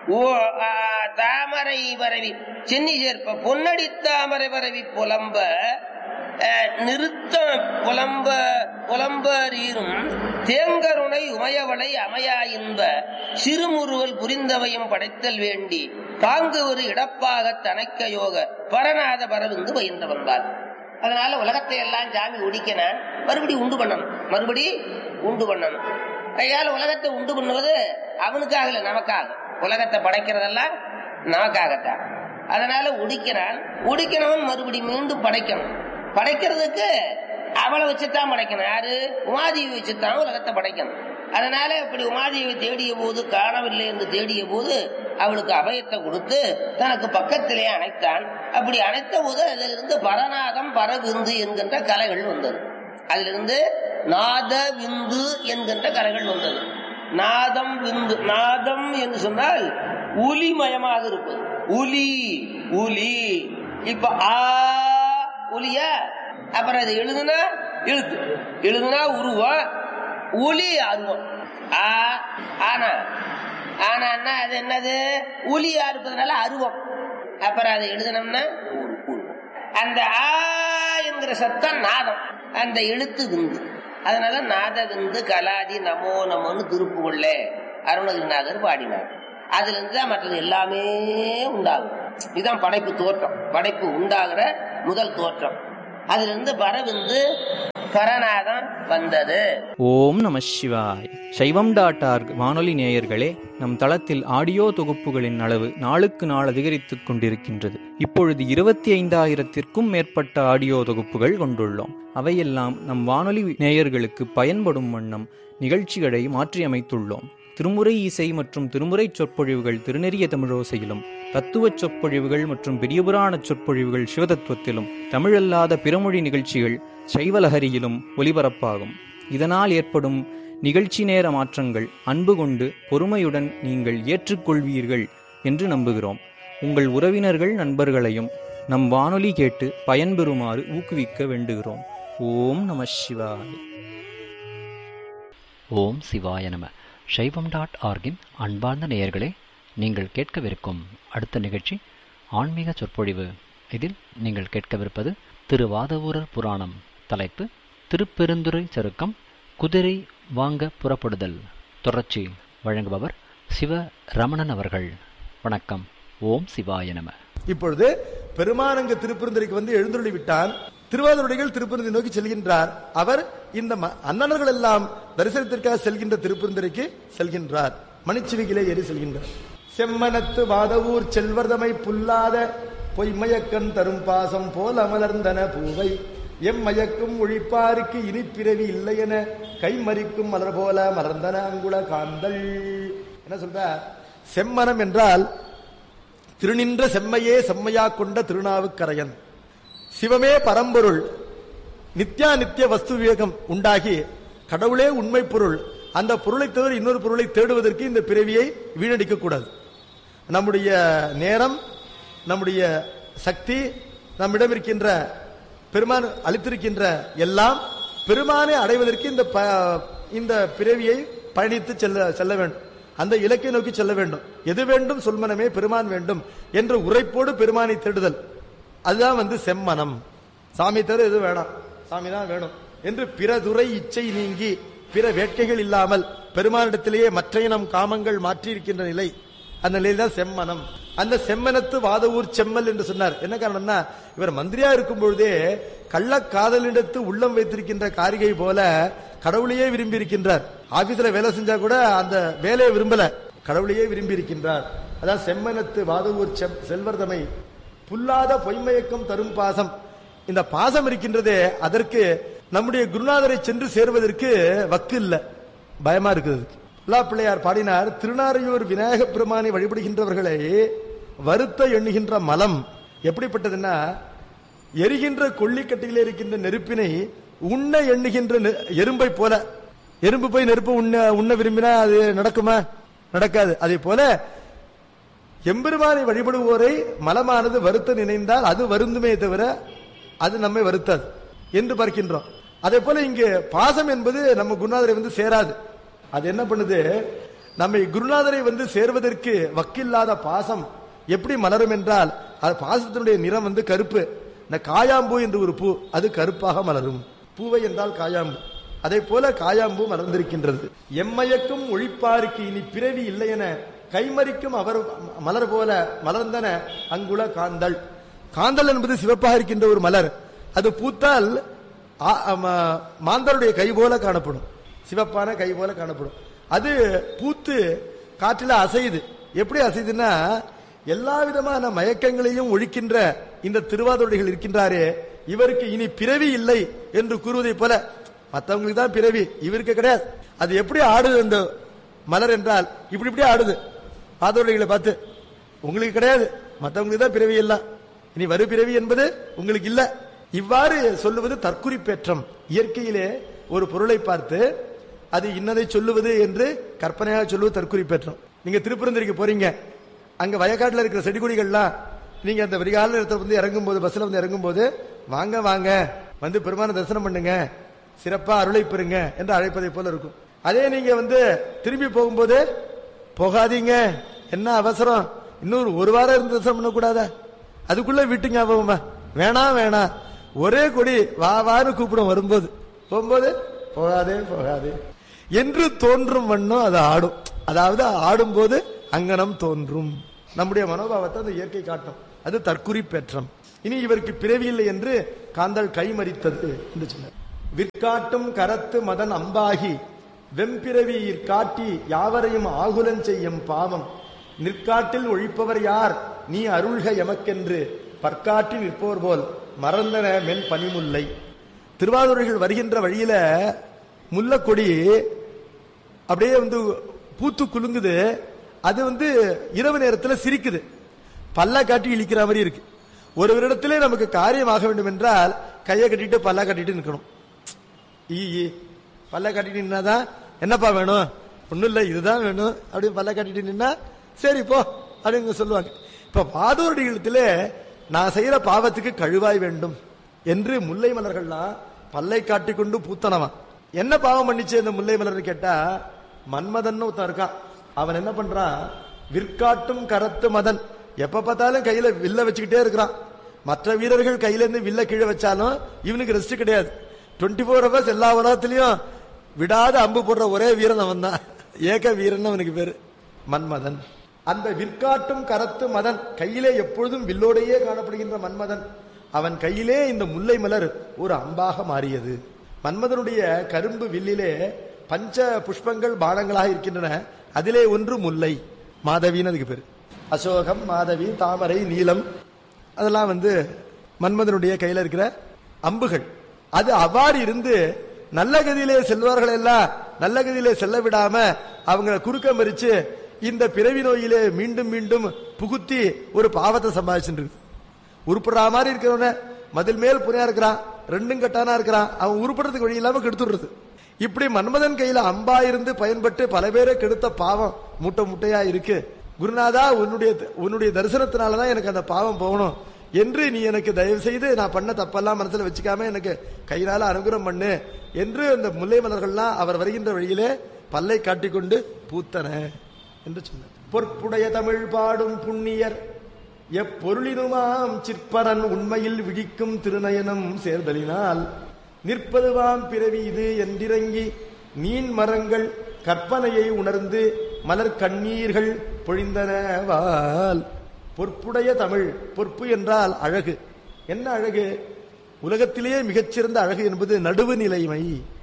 தாமரை பரவி சென்னி சேர்ப்ப பொன்னடி தாமரை பரவி புலம்ப நிறுத்த புலம்பரீரும் தேங்கருணை உமையவளை அமையா இன்ப சிறுமுறுவல் புரிந்தவையும் படைத்தல் வேண்டி பாங்கு ஒரு இடப்பாக தனக்க யோக பரநாத பரவிந்து பயின்ற வந்தாள். அதனால உலகத்தை எல்லாம் சாமி உடிக்கினான், மறுபடி உண்டு பண்ணணும். அதனால உலகத்தை உண்டு பண்ணுவது அவனுக்காக இல்ல, நமக்காக. உலகத்தை படைக்கிறதெல்லாம் நமக்காகத்தான். அதனால உடிக்கிறவன் மறுபடி மீண்டும் படைக்கிறதுக்கு அவளை வச்சுத்தான் படைக்கணும். யாரு? உமாதேவி வச்சுத்தான் உலகத்தை படைக்கணும். அதனால இப்படி உமாதேவி தேடிய போது காணவில்லை என்று தேடிய போது அவளுக்கு அபயத்தை கொடுத்து தனக்கு பக்கத்திலே அணைத்தான். அப்படி அணைத்த போது அதிலிருந்து பரநாதம் பரவிந்து என்கின்ற கலைகள் வந்தது. அதிலிருந்து நாத விந்து என்கின்ற கலைகள் வந்தது. நாதம் விந்து, நாதம் என்று சொன்னால் ஒலிமயமாக இருப்பது. ஒலி இப்ப ஆ ஒலியா, அப்புறம் அது எழுதுனா உருவம், ஒலி அருவம். ஆனா அது என்னது? ஒலியா இருப்பதுனால அருவம். அப்புறம் அதை எழுதுனோம்னா அந்த ஆ என்கிற சத்தம் நாதம், அந்த எழுத்து விந்து. அதனால நாத விந்து கலாதி நமோ நமோன்னு திருப்புகொள்ள அருணகிரிநாதர் பாடினார். அதுல இருந்து தான் மற்றது எல்லாமே உண்டாகும். இதுதான் படைப்பு தோற்றம். படைப்பு உண்டாகிற முதல் தோற்றம். அதிலிருந்து பரவிந்து பரநாதம் வந்தது. ஓம் நம சிவாய். சைவம்.org வானொலி நேயர்களே, நம் தளத்தில் ஆடியோ தொகுப்புகளின் அளவு நாளுக்கு நாள் அதிகரித்துக் கொண்டிருக்கின்றது. இப்பொழுது 25,000-க்கும் மேற்பட்ட ஆடியோ தொகுப்புகள் கொண்டுள்ளோம். அவையெல்லாம் நம் வானொலி நேயர்களுக்கு பயன்படும் வண்ணம் நிகழ்ச்சிகளை மாற்றியமைத்துள்ளோம். திருமுறை இசை மற்றும் திருமுறை சொற்பொழிவுகள் திருநெறிய தமிழோசையிலும், தத்துவச் சொற்பொழிவுகள் மற்றும் பெரியபுராண சொற்பொழிவுகள் சிவதத்துவத்திலும், தமிழல்லாத பிறமொழி நிகழ்ச்சிகள் சைவலஹரியிலும் ஒலிபரப்பாகும். இதனால் ஏற்படும் நிகழ்ச்சி நேர மாற்றங்கள் அன்பு கொண்டு பொறுமையுடன் நீங்கள் ஏற்றுக்கொள்வீர்கள் என்று நம்புகிறோம். உங்கள் உறவினர்கள் நண்பர்களையும் நம் வானொலி கேட்டு பயன்பெறுமாறு ஊக்குவிக்க வேண்டுகிறோம். ஓம் நம சிவாய. ஓம் சிவாய நம. சைவம்.org அன்பார்ந்த நேயர்களே, நீங்கள் கேட்கவிருக்கும் அடுத்த நிகழ்ச்சி ஆன்மீக சொற்பொழிவு. இதில் நீங்கள் கேட்கவிருப்பது திருவாதவூரர் புராணம். தலைப்பு திருப்பெருந்துறை சருக்கம், குதிரை வாங்க புறப்படுதல். தொடர்ச்சி வழங்குபவர் சிவ ரமணன் அவர்கள். வணக்கம். ஓம் சிவாய நம. இப்பொழுது பெருமானங்க திருப்பெருந்துறைக்கு வந்து எழுந்தருளி விட்டான். திருவாதிரைகள் திருப்பெருந்துறை நோக்கி செல்கின்றார். அவர் இந்த அண்ணனர்கள் எல்லாம் தரிசனத்திற்காக செல்கின்ற திருப்பெருந்துறைக்கு செல்கின்றார். மணிச்சிவிகிலே ஏறி செல்கின்றார். செம்மனத்து வாதவூர் செல்வர்தமை புல்லாத பொய்மயக்கன் தரும் பாசம் போல் அமலர்ந்தன பூவை எம்மயக்கும் ஒழிப்பாருக்கு இனிப்பிறவி இல்லை என கைமறிக்கும் மலர் போல மலர்ந்தன அங்குல காந்தல். என்ன சொல்ற? செம்மனம் என்றால் திருநின்ற செம்மையே செம்மையா கொண்ட திருநாவுக்கரையன். சிவமே பரம்பொருள். நித்யா நித்திய வஸ்து விவேகம் உண்டாகி கடவுளே உண்மை பொருள். அந்த பொருளை தவிர இன்னொரு பொருளை தேடுவதற்கு இந்த பிறவியை வீணடிக்க கூடாது. நம்முடைய நேரம், நம்முடைய சக்தி, நம்மிடம் இருக்கின்ற பெருமான் அளித்திருக்கின்ற எல்லாம் பெருமானை அடைவதற்கு இந்த பிறவியை பயணித்து செல்ல வேண்டும். அந்த இலக்கை நோக்கி செல்ல வேண்டும். எது வேண்டும் சொல்மனமே பெருமான் வேண்டும் என்ற உரைப்போடு பெருமானை தேடுதல், அதுதான் செம்மனம். சாமி தவிர எது வேணாம், சாமி தான் வேணும் என்று பிறதுரை இச்சை நீங்கி பிற வேட்கைகள் இல்லாமல் பெருமானிடத்திலேயே மற்ற நம் காமங்கள் மாற்றி இருக்கின்ற நிலை, அந்த நிலையில் தான் செம்மனம். அந்த செம்மனத்து வாதவூர் செம்மல் என்று சொன்னார். என்ன காரணம்னா, இவர் மந்திரியா இருக்கும் பொழுதே கள்ளக்காதலிடத்து உள்ளம் வைத்திருக்கின்ற காரிகை போல கடவுளையே விரும்பி இருக்கின்றார். ஆபீஸ்ல வேலை செஞ்சா கூட அந்த வேலையை விரும்பல, கடவுளையே விரும்பி இருக்கின்றார். அதான் செம்மனத்து வாதவூர் செல்வர்தமை புல்லாத பொய்மயக்கம் தரும் பாசம். இந்த பாசம் இருக்கின்றதே, அதற்கு நம்முடைய குருநாதரை சென்று சேர்வதற்கு வக்கு இல்ல, பயமா இருக்குது. பிள்ளையார் பாடினார், திருநாரையூர் விநாயக பெருமானை வழிபடுகின்றவர்களை வருத்த எண்ணுகின்ற மலம் எப்படிப்பட்டதுன்னா, எரிகின்ற கொள்ளிக்கட்டிலே இருக்கின்ற நெருப்பினை உண்ண எண்ணுகின்ற எறும்பை போல. எறும்பு போய் நெருப்பு உண்ண விரும்பினா அது நடக்குமா? நடக்காது. அதே போல எம்பெருமானை வழிபடுவோரை மலமானது வருத்த நினைந்தால் அது வருந்துமே தவிர அது நம்மை வருத்தாது என்று பார்க்கின்றோம். அதே போல இங்கு பாசம் என்பது நம்ம குருநாதரை சேராது. அது என்ன பண்ணுது, நம்மை குருநாதரை சேர்வதற்கு வக்கில்லாத பாசம் எப்படி மலரும் என்றால், அது பாசத்தினுடைய நிறம் கருப்பு. இந்த காயாம்பூ என்று ஒரு பூ, அது கருப்பாக மலரும். பூவை என்றால் காயாம்பூ. அதே போல காயாம்பூ மலர்ந்திருக்கின்றது. எம்மயக்கும் ஒழிப்பாருக்கு இனி பிறவி இல்லை என கைமறிக்கும் அவர் மலர் போல மலர்ந்தன அங்குல காந்தல். காந்தல் என்பது சிவப்பாக இருக்கின்ற ஒரு மலர். அது பூத்தால் மாந்தருடைய கை போல காணப்படும், சிவப்பான கை போல காணப்படும். அது பூத்து காற்றில அசையுது. எப்படி அசையுதுன்னா, எல்லா விதமான மயக்கங்களையும் ஒழிக்கின்ற இந்த திருவாதிரைகள் இருக்கின்றாரே, இவருக்கு இனி பிறவி இல்லை என்று கூறுவதை போல, மற்றவங்களுக்கு தான் பிறவி, இவருக்கு கிடையாது. அது எப்படி ஆடுது அந்த மலர் என்றால், இப்படி இப்படி ஆடுது. பாதோடைகளை பார்த்து, உங்களுக்கு கிடையாது, மற்றவங்களுக்கு தான் பிறவி எல்லாம், இனி வரு பிறவி என்பது உங்களுக்கு இல்ல. இவ்வாறு சொல்லுவது தற்குறிப்பேற்றம். இயற்கையிலே ஒரு பொருளை பார்த்து அது இன்னதை சொல்லுவது என்று கற்பனையாக சொல்லுவது தற்குறிப்பேற்றம். நீங்க திருப்பெருந்துறைக்கு போறீங்க, அங்க வயக்காட்டுல இருக்கிற செடி கொடிகள்லாம் நீங்க அந்த விரிகால நேரத்தில் இறங்கும் போது, பஸ்ல இறங்கும் போது, வாங்க வாங்க பெருமான தரிசனம் பண்ணுங்க, சிறப்பா அருளை பெறுங்க என்று அழைப்பதை போல இருக்கும். அதே நீங்க திரும்பி போகும்போது, போகாதீங்க, என்ன அவசரம், இன்னொரு ஒரு வாரம் இருந்து தரிசனம் பண்ணக்கூடாதா, அதுக்குள்ள வீட்டு ஞாபகமா, வேணாம் வேணாம், ஒரே கொடி வா வான்னு கூப்பிடும். வரும்போது போகும்போது போகாதே போகாதே என்று தோன்றும் வண்ணம் அது ஆடும். அதாவது ஆடும் போது அங்கனம் தோன்றும். நம்முடைய மனோபாவத்தை அந்த இயற்கை காட்டும். அது தற்குறிப்பேற்றம். இனி இவருக்கு பிறவி இல்லை என்று காந்தாள் கைமறித்தது என்று சொன்னார். விற்காட்டும் கரத்து மதன் அம்பாகி வெம்பிறவி காட்டி யாவரையும் ஆகுலன் செய்யும் பாவம் நிற்காட்டில் ஒழிப்பவர் யார் நீ அருள்க எமக்கென்று பற்காட்டில் நிற்போர் போல் மறந்தன மென் பனிமுல்லை. திருவாரூர்கள் வருகின்ற வழியில முல்லக்கொடி அப்படியே பூத்து குலுங்குது. அது இரவு நேரத்தில் சிரிக்குது, பல்ல காட்டி இழிக்கிற மாதிரி இருக்கு. ஒரு இடத்திலே நமக்கு காரியமாக வேண்டும் என்றால் கையை கட்டிட்டு பல்ல கட்டிட்டு நிற்கணும். பல்ல கட்டிட்டு நின்னாதான் என்னப்பா வேணும், ஒண்ணும் இல்லை இதுதான் வேணும் அப்படின்னு பல்ல கட்டிட்டு நின்னா சரி போ அப்படின்னு சொல்லுவாங்க. இப்ப வாதூரடிகளத்திலே நான் செய்யற பாவத்துக்கு கழுவாய் வேண்டும் என்று முல்லை மலர்கள்லாம் பல்லை காட்டிக்கொண்டு பூத்தனவா. என்ன பாவம் பண்ணிச்சு அந்த முல்லை மலர் கேட்டா, மன்மதன் ஒருத்தன் இருக்கான். அவன் என்ன பண்றான், விற்காட்டும் கரத்து மதன், எப்ப பார்த்தாலும் கையில வில்ல வச்சுக்கிட்டே இருக்கிறான். மற்ற வீரர்கள் கையில இருந்து வில்ல கீழே வச்சாலும் இவனுக்கு ரெஸ்ட் கிடையாது. 24 hours எல்லா உலகத்திலையும் விடாத அம்பு போடுற ஒரே வீரன் அவன் தான், ஏக வீரன் அவனுக்கு பேரு மன்மதன். அந்த விற்காட்டும் கரத்து மதன், கையிலே எப்பொழுதும் வில்லோடையே காணப்படுகின்ற மன்மதன், அவன் கையிலே இந்த முல்லை மலர் ஒரு அம்பாக மாறியது. மன்மதனுடைய கரும்பு வில்லிலே பஞ்ச புஷ்பங்கள் பானங்களாக இருக்கின்றன. அதிலே ஒன்று முல்லை, மாதவின்னு அதுக்கு பேரு. அசோகம், மாதவி, தாமரை, நீலம், அதெல்லாம் மன்மதனுடைய கையில இருக்கிற அம்புகள். அது அவ்வாறு இருந்து நல்ல கதியிலே செல்வார்கள் எல்லாம் நல்ல கதியிலே செல்ல விடாம அவங்களை குறுக்க மறிச்சு இந்த பிறவி நோயிலே மீண்டும் மீண்டும் புகுத்தி ஒரு பாவத்தை சம்பாதிச்சுட்டு இருக்கு. உருப்படுற மாதிரி இருக்கிறவன மதில் மேல் புனையா இருக்கிறான், ரெண்டும் கட்டானா இருக்கிறான், அவன் உருப்படுறதுக்கு வழி இல்லாம கெடுத்துடுறது. இப்படி மன்மதன் கையில அம்பா இருந்து பயன்பட்டு பல பேரை கெடுத்த பாவம் மூட்டை முட்டையா இருக்கு. குருநாதா, உன்னுடைய தரிசனத்தினாலதான் எனக்கு அந்த பாவம் போகணும் என்று நீ எனக்கு தயவு செய்து நான் பண்ண தப்பெல்லாம் மனசுல வச்சுக்காம எனக்கு கையினால அனுகிரகம் பண்ணு என்று அந்த முல்லை மலர்கள்லாம் அவர் வருகின்ற வழியிலே பல்லை காட்டிக்கொண்டு பூத்தன என்று சொன்னார். பொற்புடைய தமிழ் பாடும் புண்ணியர் எப்பொருளினுமாம் சிற்பரன் உண்மையில் விழிக்கும் திருநயனம் சேர்தலினால் நிற்பதுவாம் பிறவி இது என்றிறங்கி நீன் மரங்கள் கற்பனையை உணர்ந்து மலர் கண்ணீர்கள் பொழிந்தனவால். பொற்புடைய தமிழ், பொற்பு என்றால் அழகு. என்ன அழகு? உலகத்திலேயே மிகச்சிறந்த அழகு என்பது நடுவு நிலைமை.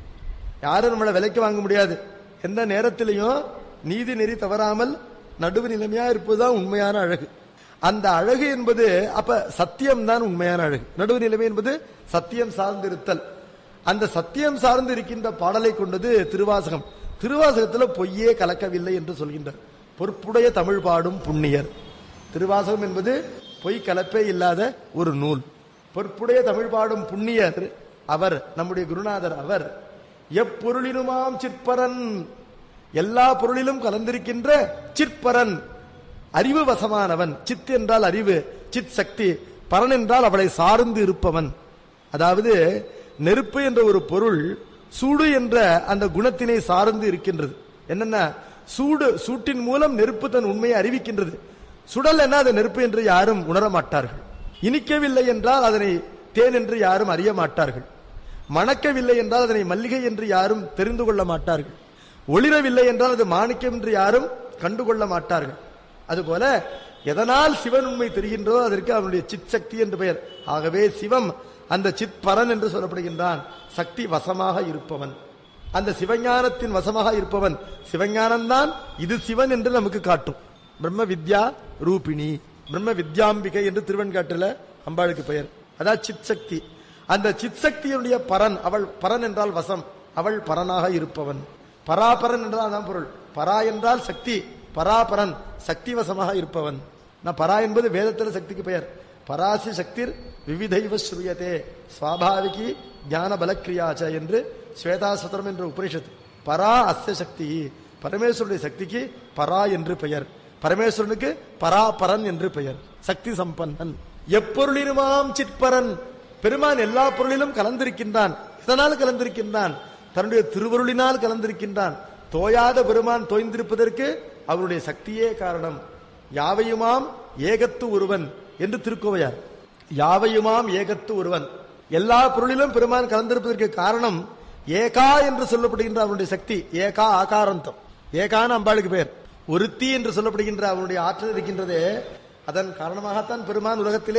யாரும் நம்மளை விலைக்கு வாங்க முடியாது. எந்த நேரத்திலையும் நீதி நெறி தவறாமல் நடுவு நிலைமையா இருப்பதுதான் உண்மையான அழகு. அந்த அழகு என்பது அப்ப சத்தியம் தான் உண்மையான அழகு. நடுவு நிலைமை என்பது சத்தியம் சார்ந்திருத்தல். அந்த சத்தியம் சார்ந்து இருக்கின்ற பாடலை கொண்டது திருவாசகம். திருவாசகத்தில் பொய்யே கலக்கவில்லை என்று சொல்கின்றார். பொற்புடைய தமிழ் பாடும் புண்ணியர். திருவாசகம் என்பது பொய் கலப்பே இல்லாத ஒரு நூல். பொற்புடைய தமிழ் பாடும் புண்ணியர் அவர், நம்முடைய குருநாதர் அவர். எப்பொருளினுமாம் சிற்பரன், எல்லா பொருளிலும் கலந்திருக்கின்ற சிற்பரன், அறிவு வசமானவன். சித் என்றால் அறிவு, சித் சக்தி. பரன் என்றால் அவளை சார்ந்து இருப்பவன். அதாவது நெருப்பு என்ற ஒரு பொருள் சூடு என்ற அந்த குணத்தினை சார்ந்து இருக்கின்றது. என்னன்னா சூட்டின் மூலம் நெருப்பு தன் உண்மையை அறிவிக்கின்றது. சுடல் என்ன, அது நெருப்பு என்று யாரும் உணர மாட்டார்கள். இனிக்கவில்லை என்றால் அதனை தேன் என்று யாரும் அறிய மாட்டார்கள். மணக்கவில்லை என்றால் அதனை மல்லிகை என்று யாரும் தெரிந்து கொள்ள மாட்டார்கள். ஒளிரவில்லை என்றால் அது மாணிக்கம் என்று யாரும் கண்டுகொள்ள மாட்டார்கள். அதுபோல எதனால் சிவன் உண்மை தெரிகின்றதோ அதற்கு அவனுடைய சித் சக்தி என்று பெயர். ஆகவே சிவம் அந்த சித் பரன் என்று சொல்லப்படுகின்றான். சக்தி வசமாக இருப்பவன், அந்த சிவஞானத்தின் வசமாக இருப்பவன். சிவஞானம்தான் இது சிவன் என்று நமக்கு காட்டும். பிரம்ம வித்யா ரூபிணி, பிரம்ம வித்யாம்பிகை என்று திருவெண்காட்டுல அம்பாளுக்கு பெயர். அதான் சித் சக்தி. அந்த சித் சக்தியுடைய பரன், அவள் பரன் என்றால் வசம், அவள் பரனாக இருப்பவன். பராபரன் என்றால் அதான் பொருள். பரா என்றால் சக்தி, பராபரன் சக்தி வசமாக இருப்பவன். நான் பரா என்பது வேதத்தில் சக்திக்கு பெயர். பராசி சக்திர் விவிதைவ ஸ்ரூயதே ஸ்வாபாவிகி ஞான பலக்கிரியாச்ச என்று ஸ்வேதாஸ்வதரம் என்ற உபனிஷத்து. பரா அஸ்ய சக்தி, பரமேஸ்வருடைய சக்திக்கு பரா என்று பெயர். பரமேஸ்வரனுக்கு பராபரன் என்று பெயர். சக்தி சம்பன்னன். எப்பொருளினுமாம் சிற்பரன், பெருமான் எல்லா பொருளிலும் கலந்திருக்கின்றான். இதனால் கலந்திருக்கின்றான், தன்னுடைய திருவருளினால் கலந்திருக்கின்றான். தோயாத பெருமான் தோய்ந்திருப்பதற்கு அவருடைய சக்தியே காரணம். யாவையுமாம் ஏகத்து ஒருவன் என்று திருக்கோவையார். யாவையுமாம் ஏகத்து ஒருவன், எல்லா பொருளிலும் பெருமான் கலந்திருப்பதற்கு காரணம் ஏகா என்று சொல்லப்படுகின்ற அவனுடைய சக்தி. ஏகா ஆகாரந்தம், ஏகான அம்பாளுக்கு பெயர். ஒருத்தி என்று சொல்லப்படுகின்ற அவனுடைய ஆற்றல் இருக்கின்றதே, அதன் காரணமாகத்தான் பெருமான் உலகத்திலே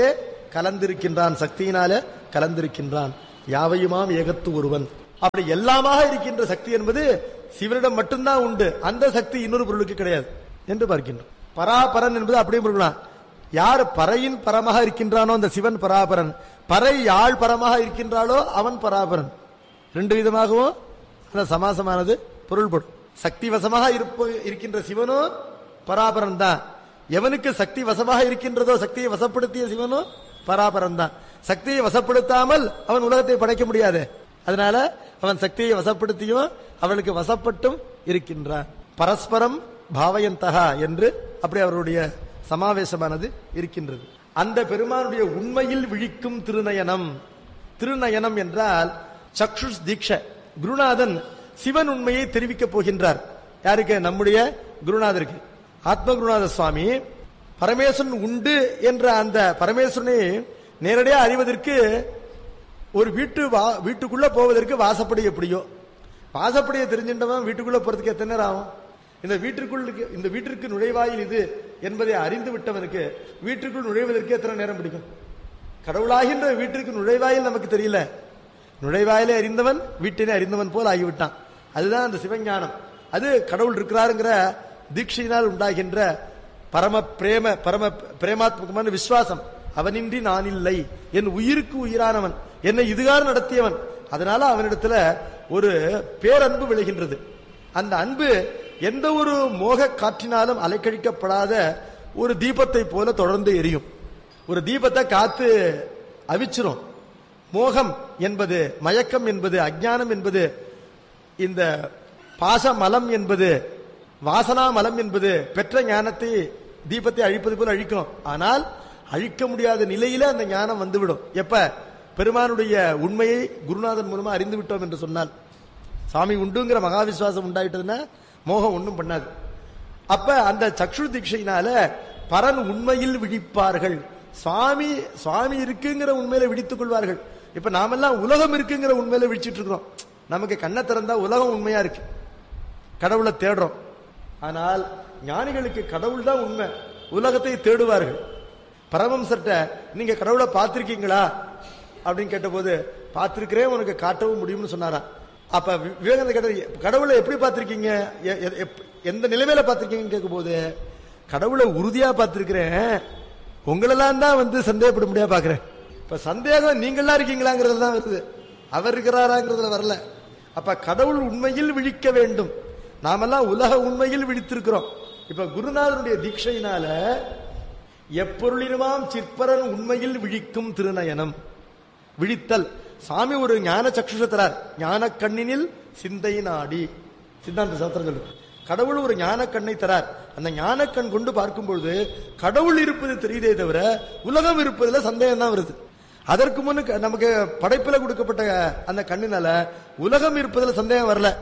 கலந்திருக்கின்றான், சக்தியினால கலந்திருக்கின்றான். யாவையுமாம் ஏகத்து ஒருவன். அப்படி எல்லாமாக இருக்கின்ற சக்தி என்பது சிவனிடம் மட்டும்தான் உண்டு. அந்த சக்தி இன்னொரு பொருளுக்கு கிடையாது என்று பார்க்கின்றோம். பராபரன் என்பது அப்படியே இருக்கலாம். யார் பறையின் பரமாக இருக்கின்றானோ அந்த சிவன் பராபரன், பறை யாழ் பரமாக இருக்கின்றாளோ அவன் பராபரன். ரெண்டு விதமாகவும் அந்த சமாசமானது பொருள்படும். சக்தி வசமாக இருக்கின்ற சிவனோ பராபரன் தான். எவனுக்கு சக்தி வசமாக இருக்கின்றதோ, சக்தியை வசப்படுத்திய சிவனோ பராபரன் தான். சக்தியை வசப்படுத்தாமல் அவன் உலகத்தை படைக்க முடியாது. அதனால அவன் சக்தியை வசப்படுத்தியும் அவனுக்கு வசப்பட்டும் இருக்கின்றான். பரஸ்பரம் பாவயந்தகா என்று அப்படி அவருடைய சமாவேசமானது இருக்கின்றது. அந்த பெருமானுடைய உண்மையில் விழிக்கும் திருநயனம். திருநயனம் என்றால் சக்ஷுஷ் தீட்ச. குருநாதன் சிவன் உண்மையை தெரிவிக்கப் போகின்றார். யாருக்கு? நம்முடைய குருநாதருக்கு. ஆத்ம குருநாத சுவாமி பரமேஸ்வரன் உண்டு என்ற அந்த பரமேஸ்வரனை நேரடியாக அறிவதற்கு ஒரு வீட்டுக்குள்ள போவதற்கு வாசப்படி எப்படியோ, வாசப்படியை தெரிஞ்சின்றவன் வீட்டுக்குள்ள போறதுக்கு எத்தனை நேரம் ஆகும்? இந்த வீட்டிற்கு நுழைவாயில் இது என்பதை அறிந்து விட்டவனுக்கு வீட்டுக்குள் நுழைவதற்கு எத்தனை நேரம் பிடிக்கும்? கடவுளாகின்ற வீட்டிற்கு நுழைவாயில் நமக்கு தெரியல, நுழைவாயிலே அறிந்தவன் வீட்டினை அறிந்தவன் போல் ஆகிவிட்டான். அதுதான் அந்த சிவஞானம். அது கடவுள் இருக்கிறாருங்கிற தீட்சையினால் உண்டாகின்ற பரம பிரேமாத்மகமான விசுவாசம். அவனின்றி நான் இல்லை, என் உயிருக்கு உயிரானவன், என்னை இதுகார நடத்தியவன். அதனால அவனிடத்துல ஒரு பேரன்பு விளைகின்றது. அந்த அன்பு எந்த ஒரு மோக காற்றினாலும் அலைக்கழிக்கப்படாத ஒரு தீபத்தை போல தொடர்ந்து எரியும். ஒரு தீபத்தை காத்து அவிச்சிரும். மோகம் என்பது, மயக்கம் என்பது, அஞ்ஞானம் என்பது, இந்த பாசமலம் என்பது, வாசனா மலம் என்பது பெற்ற ஞானத்தை, தீபத்தை அழிப்பது போல அழிக்கும். ஆனால் அழிக்க முடியாத நிலையில அந்த ஞானம் வந்துவிடும். எப்ப? பெருமானுடைய உண்மையை குருநாதன் மூலமா அறிந்து விட்டோம் என்று சொன்னால், சாமி உண்டுங்கிற மகாவிசுவாசம் உண்டாயிட்டதுன்னா மோகம் ஒன்றும் பண்ணாது. அப்ப அந்த சக்ஷு தீட்சையினால பரன் உண்மையில் விழிப்பார்கள். சுவாமி இருக்குங்கிற உண்மையில விழித்துக் கொள்வார்கள். இப்ப நாமெல்லாம் உலகம் இருக்குங்கிற உண்மையில விழிச்சிட்டு இருக்கிறோம். நமக்கு கண்ணை திறந்தா உலகம் உண்மையா இருக்கு, கடவுளை தேடுறோம். ஆனால் ஞானிகளுக்கு கடவுள் தான் உண்மை, உலகத்தை தேடுவார்கள். பரமஹம்சர்ட்ட நீங்க கடவுளை பார்த்திருக்கீங்களா அப்படின்னு கேட்ட போது, பார்த்திருக்கிறேன், உனக்கு காட்டவும் முடியும்னு சொன்னாரா. அப்ப விவேகானந்த கேட்ட, கடவுளை எப்படி பார்த்திருக்கீங்க, எந்த நிலைமையில பார்த்திருக்கீங்கன்னு கேட்கும் போது, கடவுளை உறுதியா பார்த்திருக்கிறேன், உங்களெல்லாம் தான் சந்தேகப்பட முடியாது பாக்குறேன். இப்ப சந்தேகம் நீங்களா இருக்கீங்களாங்கிறது தான் வருது, அவர் இருக்கிறாராங்கிறதுல வரல. அப்ப கடவுள் உண்மையில் விழிக்க வேண்டும். நாமெல்லாம் உலக உண்மையில் விழித்திருக்கிறோம். இப்ப குருநாதனுடைய தீட்சையினால எப்பொருளினுமாம் சிற்பரன் உண்மையில் விழிக்கும் திருநயனம். விழித்தல். சாமி ஒரு ஞான சக்ஷுஷ தரார். ஞான கண்ணினில் சிந்தை நாடி, சித்தாந்த சாஸ்திரம் சொல்லு. கடவுள் ஒரு ஞான கண்ணை தரார். அந்த ஞான கண் கொண்டு பார்க்கும் பொழுது கடவுள் இருப்பது தெரியுதே தவிர உலகம் இருப்பதுல சந்தேகம் தான் வருது. அதற்கு முன்னு நமக்கு படைப்பில கொடுக்கப்பட்ட அந்த கண்ணினால உலகம் இருப்பதுல சந்தேகம் வரல,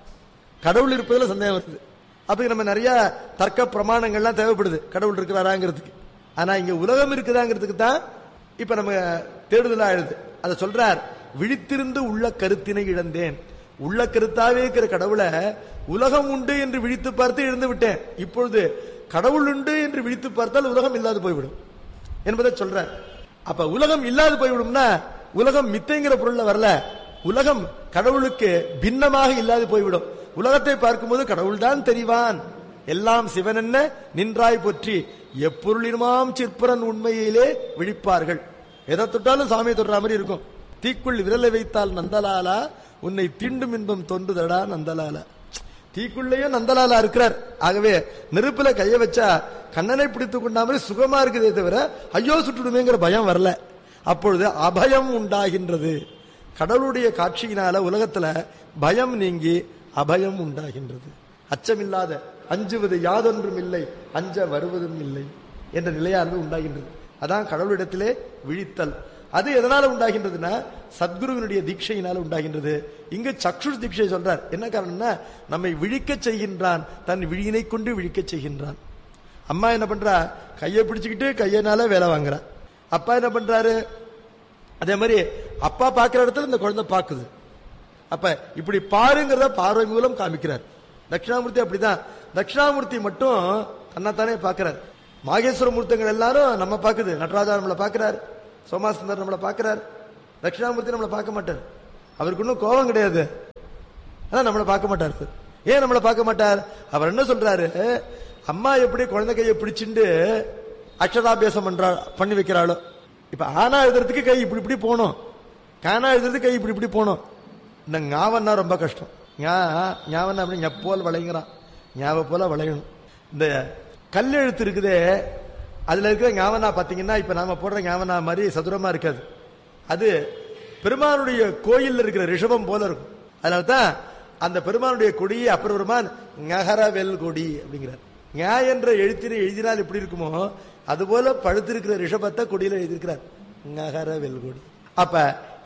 கடவுள் இருப்பதுல சந்தேகம் வருது. அப்படி நம்ம நிறைய தர்க்க பிரமாணங்கள்லாம் தேவைப்படுது கடவுள் இருக்கிறாராங்கிறதுக்கு. ஆனா இங்க உலகம் இருக்குதாங்கிறதுக்கு தான் இப்ப நம்ம தேடுதலா எழுது. அதை சொல்றார், விழித்திருந்து உள்ள கருத்தினை இழந்தேன். உள்ள கருத்தாவே இருக்கிற கடவுளை உலகம் உண்டு என்று விழித்து பார்த்து இழந்து விட்டேன். இப்பொழுது கடவுள் உண்டு என்று விழித்து பார்த்தால் உலகம் இல்லாது போய்விடும் என்பதை சொல்ற. அப்ப உலகம் இல்லாது போய்விடும்னா உலகம் மித்தைங்கிற பொருள்ல வரல, உலகம் கடவுளுக்கு பின்னமாக இல்லாது போய்விடும். உலகத்தை பார்க்கும்போது கடவுள் தான் தெரிவான். எல்லாம் சிவன் என்ன நின்றாய் போற்றி எப்பொருளினுமாம் சிற்பரன் உண்மையிலே விழிப்பார்கள். எதை தொட்டாலும் சாமியை தொடுற மாதிரி இருக்கும். தீக்குள் விரலை வைத்தால் நந்தலாலா உன்னை தீண்டும் இன்பம் தோன்றுதடா நந்தலாலா. தீக்குள்ளேயும் நந்தலாலா இருக்கிறார். ஆகவே நெருப்புல கைய வச்சா கண்ணனை பிடித்துக் கொண்டா மாதிரி சுகமா இருக்குதே தவிர ஐயோ சுட்டுடுமேங்கிற பயம் வரல. அப்பொழுது அபயம் உண்டாகின்றது. கடவுளுடைய காட்சியினால உலகத்துல பயம் நீங்கி அபயம் உண்டாகின்றது. அச்சமில்லாத, அஞ்சுவது யாதொன்றும் இல்லை, அஞ்ச வருவதும் இல்லை என்ற நிலையானது உண்டாகின்றது. அதான் கடவுளிடத்திலே விழித்தல். அது எதனால உண்டாகின்றதுன்னா சத்குருவினுடைய தீட்சையினால உண்டாகின்றது. இங்கு சக்ஷுஷ் தீட்சை சொல்றார். என்ன காரணம்னா நம்மை விழிக்க செய்கின்றான், தன் விழியினை கொண்டு விழிக்க செய்கின்றான். அம்மா என்ன பண்றா, கையை பிடிச்சுக்கிட்டு கையினால வேலை வாங்குறா. அப்பா என்ன பண்றாரு, அதே மாதிரி அப்பா பாக்குற இடத்துல இந்த குழந்தை பாக்குது. அப்ப இப்படி பாருங்கிறத பார்வை மூலம் காமிக்கிறார். தட்சிணாமூர்த்தி அப்படிதான். தட்சிணாமூர்த்தி மட்டும் தன்னைத்தானே பாக்குறார். மாகேஸ்வர மூர்த்தங்கள் எல்லாரும் நம்ம பாக்குது. நடராஜா நம்மளை பாக்குறாரு, சோமாசுந்தர் நம்மளை பார்க்கிறார், தட்சிணாமூர்த்தி நம்மளை பார்க்க மாட்டார். அவருக்கு ஒன்றும் கோபம் கிடையாது, ஆனா நம்மளை பார்க்க மாட்டார். ஏன் நம்மளை பார்க்க மாட்டார்? அவர் என்ன சொல்றாரு, அம்மா எப்படி குழந்தை கையை பிடிச்சிட்டு அக்ஷராபியாசம் பண்ணி வைக்கிறாளோ, இப்ப ஆனா எழுதுறதுக்கு கை இப்படி இப்படி போகணும், கானா எழுதுறதுக்கு கை இப்படி இப்படி போகணும். இந்த ஞாவன்னா ரொம்ப கஷ்டம். ஞாவன்னா அப்படி ஞப்போல் வளைங்கிறான், ஞாபக போல வளையணும். இந்த கல் எழுத்து இருக்குதே, அதுல இருக்கிற ஞாவனா பாத்தீங்கன்னா இப்ப நாம போடுற ஞாவனா மாதிரி சதுரமா இருக்காது. அது பெருமானுடைய கோயில் இருக்கிற ரிஷபம் போல இருக்கும். அதனால்தான் அந்த பெருமானுடைய கொடியை அப்பர் பெருமான் ஞகரவெல் கொடி அப்படிங்கிறார். ஞா என்ற எழுத்தினை எழுதினால் எப்படி இருக்குமோ அதுபோல பழுத்திருக்கிற ரிஷபத்தை கொடியில எழுதியிருக்கிறார், ஞகரவெல் கொடி. அப்ப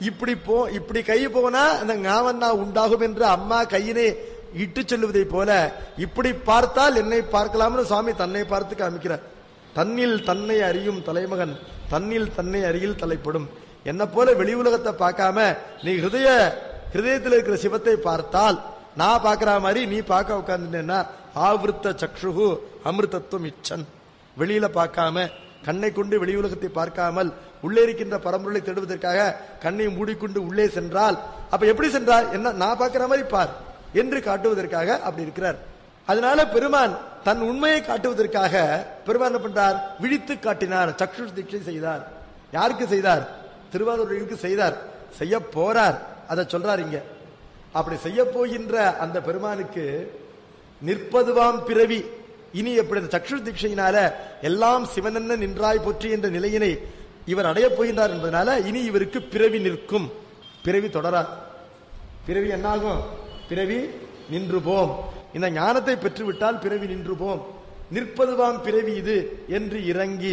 இப்படி கை போனா அந்த ஞாவன்னா உண்டாகும் என்று அம்மா கையினை இட்டு சொல்லுவதை போல இப்படி பார்த்தால் என்னை பார்க்கலாம்னு சுவாமி தன்னை பார்த்து காமிக்கிறார். தன்னில் தன்னை அறியும் தலைமகன் தன்னில் தன்னை அறியில் தலைப்படும். என்ன போல வெளி உலகத்தை பார்க்காம நீ ஹிருதயத்தில் இருக்கிற சிவத்தை பார்த்தால் நான் பார்க்கிற மாதிரி நீ பார்க்க உட்கார்ந்துட்டேன்னா ஆவிருத்த சக்ஷுகு அமிர்தத்துவம் இச்சன். வெளியில பார்க்காம கண்ணை கொண்டு வெளி உலகத்தை பார்க்காமல் உள்ளே இருக்கின்ற பரம்பொருளை தேடுவதற்காக கண்ணை மூடிக்கொண்டு உள்ளே சென்றால் அப்ப எப்படி சென்றால் என்ன நான் பார்க்கிற மாதிரி பார் என்று காட்டுவதற்காக அப்படி இருக்கிறார். அதனால பெருமான் தன் உண்மையை காட்டுவதற்காக பெருமான் என்ன பண்றார், விழித்து காட்டினார், சக்ஷு தீட்சை செய்தார். யாருக்கு செய்தார்? திருவாரூருக்கு செய்தார், செய்ய போறார். அதை சொல்றார் இங்க. அப்படி செய்ய போகின்ற அந்த பெருமானுக்கு நிற்பதுவாம் பிறவி இனி எப்படி அந்த சக்ஷு தீட்சையினால எல்லாம் சிவனென்ன நின்றாய் போற்றி என்ற நிலையினை இவர் அடைய போகின்றார் என்பதனால இனி இவருக்கு பிறவி நிற்கும். பிறவி தொடரார். பிறவி என்னாகும்? பிறவி நின்று போம். இந்த ஞானத்தை பெற்றுவிட்டால் பிறவி நின்று போம். நிற்பதுவாம் பிறவி இது என்று இறங்கி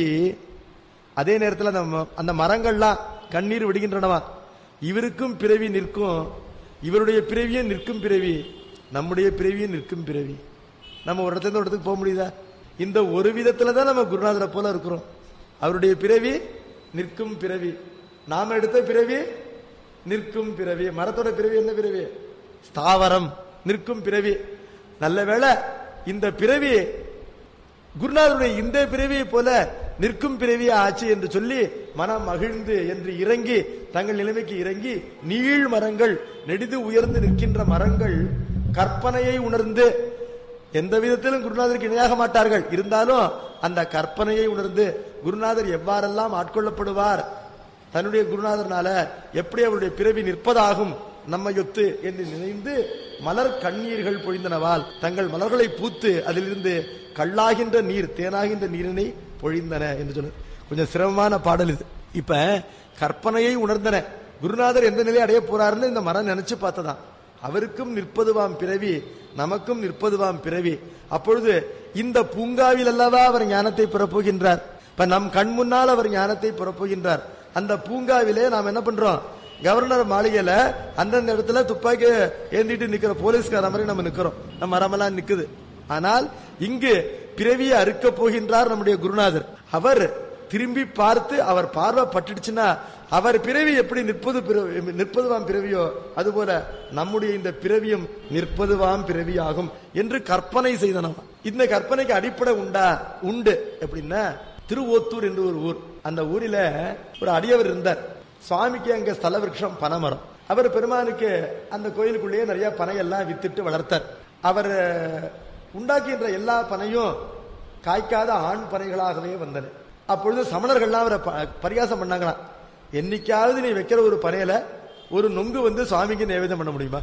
அதே நேரத்தில் அந்த மரங்கள்லாம் கண்ணீர் விடுகின்றனவா, இவருக்கும் பிறவி நிற்கும். இவருடைய பிறவியும் நிற்கும் பிறவி, நம்முடைய பிறவியும் நிற்கும் பிறவி. நம்ம ஒரு இடத்துல ஒரு இடத்துக்கு போக முடியுதா? இந்த ஒரு விதத்துல தான் நம்ம குருநாதரை போல இருக்கிறோம். அவருடைய பிறவி நிற்கும் பிறவி, நாம எடுத்த பிறவி நிற்கும் பிறவி. மரத்தோட பிறவி என்ன பிறவி? ஸ்தாவரம். நிற்கும் பிறவி. நல்ல வேளை இந்த பிறவி குருநாதருடைய இந்த பிறவியை போல நிற்கும் பிறவியா ஆச்சு என்று சொல்லி மனம் மகிழ்ந்து என்று இறங்கி தங்கள் நிலைமைக்கு இறங்கி நீள் மரங்கள் நெடிது உயர்ந்து நிற்கின்ற மரங்கள் கற்பனையை உணர்ந்து எந்த விதத்திலும் குருநாதருக்கு இணையாக மாட்டார்கள். இருந்தாலும் அந்த கற்பனையை உணர்ந்து குருநாதர் எவ்வாறெல்லாம் ஆட்கொள்ளப்படுவார், தன்னுடைய குருநாதர்னால எப்படி அவருடைய பிறவி நிற்பதாகும் நம்ம யொத்து என்று நினைந்து மலர் கண்ணீர்கள் பொழிந்தனவால் தங்கள் மலர்களை பூத்து அதிலிருந்து கல்லாகின்ற நீர் தேனாகின்ற நீரினை பொழிந்தன என்று சொன்ன கொஞ்சம் சிரமமான பாடல் இது. இப்ப கற்பனையை உணர்ந்தன. குருநாதர் எந்த நிலையை அடைய போறாருன்னு இந்த மரம் நினைச்சு பார்த்ததான். அவருக்கும் நிற்பதுவாம் பிறவி, நமக்கும் நிற்பதுவாம் பிறவி. அப்பொழுது இந்த பூங்காவில் அல்லவா அவர் ஞானத்தை பெறப்போகின்றார். இப்ப நம் கண் முன்னால் அவர் ஞானத்தை பெறப்போகின்றார். அந்த பூங்காவிலே நாம் என்ன பண்றோம்? கவர்னர் மாளிகையில அந்தந்த இடத்துல துப்பாக்கி ஏந்திட்டு நிக்கிற போலீஸ்கார மாதிரி நம்ம நிக்கிறோம், நம்ம மரமெல்லாம் நிக்குது. ஆனால் இங்கு பிறவியை அறுக்க போகின்றார் நம்முடைய குருநாதர். அவர் திரும்பி பார்த்து அவர் பார்வை பட்டுடுச்சுன்னா அவர் பிறவி எப்படி நிற்பதுவாம் பிறவியோ அதுபோல நம்முடைய இந்த பிறவியும் நிற்பதுவாம் பிறவி ஆகும் என்று கற்பனை செய்தனவா. இந்த கற்பனைக்கு அடிப்படை உண்டு. எப்படின்னா திருவோத்தூர் என்று ஒரு ஊர். அந்த ஊரில ஒரு அடியவர் இருந்தார். சுவாமிக்கு அங்க ஸ்தல விருட்சம் பனைமரம். அவர் பெருமானுக்கு அந்த கோயிலுக்குள்ளேயே நிறைய பனையெல்லாம் வித்துட்டு வளர்த்தார். அவர் உண்டாக்கின்ற எல்லா பனையும் காய்க்காத ஆண் பனைகளாகவே வந்தன. அப்பொழுது சமணர்கள்லாம் அவரை பரிகாசம் பண்ணாங்களாம். என்னைக்காவது நீ வைக்கிற ஒரு பனையில ஒரு நொங்கு வந்து சுவாமிக்கு நைவேத்தியம் பண்ண முடியுமா?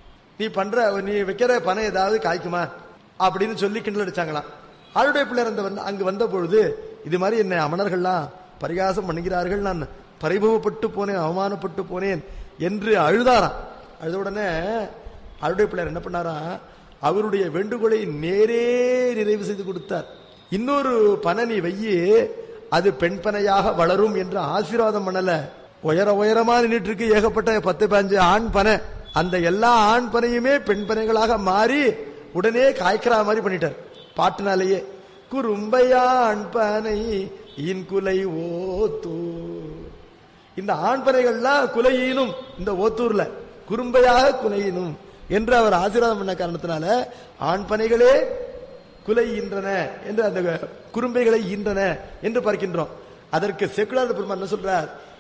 நீ வைக்கிற பனை ஏதாவது காய்க்குமா அப்படின்னு சொல்லி கிண்டல் அடிச்சாங்களாம். ஆளுடைய பிள்ளையர் அங்கு வந்த பொழுது இது மாதிரி என்னை அமணர்கள்லாம் பரிகாசம் பண்ணுகிறார்கள், நான் பரிபவப்பட்டு போனேன், அவமானப்பட்டு போனேன் என்று அழுதாராம். அழுத உடனே ஆளுடைய பிள்ளையர் என்ன பண்ணாரா, அவருடைய வேண்டுகோளை நேரே நிறைவு செய்து கொடுத்தார். இன்னொரு பனை நீ வையி, அது பெண் பனையாக வளரும் என்று ஆசீர்வாதம் பண்ணல. உயரமா நின்றுட்டு இருக்கு ஏகப்பட்ட 10-15 ஆண் பனை. அந்த எல்லா ஆண் பனையுமே பெண் பனைகளாக மாறி உடனே காய்க்கிற மாதிரி பண்ணிட்டார் பாட்டுனாலேயே. குறும்பையாண் பனை இன் குலை ஓத்தூர். இந்த ஆண் பனைகள்லாம் குலையினும் இந்த ஓத்தூர்ல குறும்பையாக குலையினும் என்று அவர் ஆசீர்வாதம் பண்ண காரணத்தினால ஆண் பனைகளே குலை ஈன்றன என்று அந்த குறும்பைகளை ஈன்றன என்று பார்க்கின்றோம். அதற்கு சேக்குழார் பெருமான் என்ன சொல்றார்,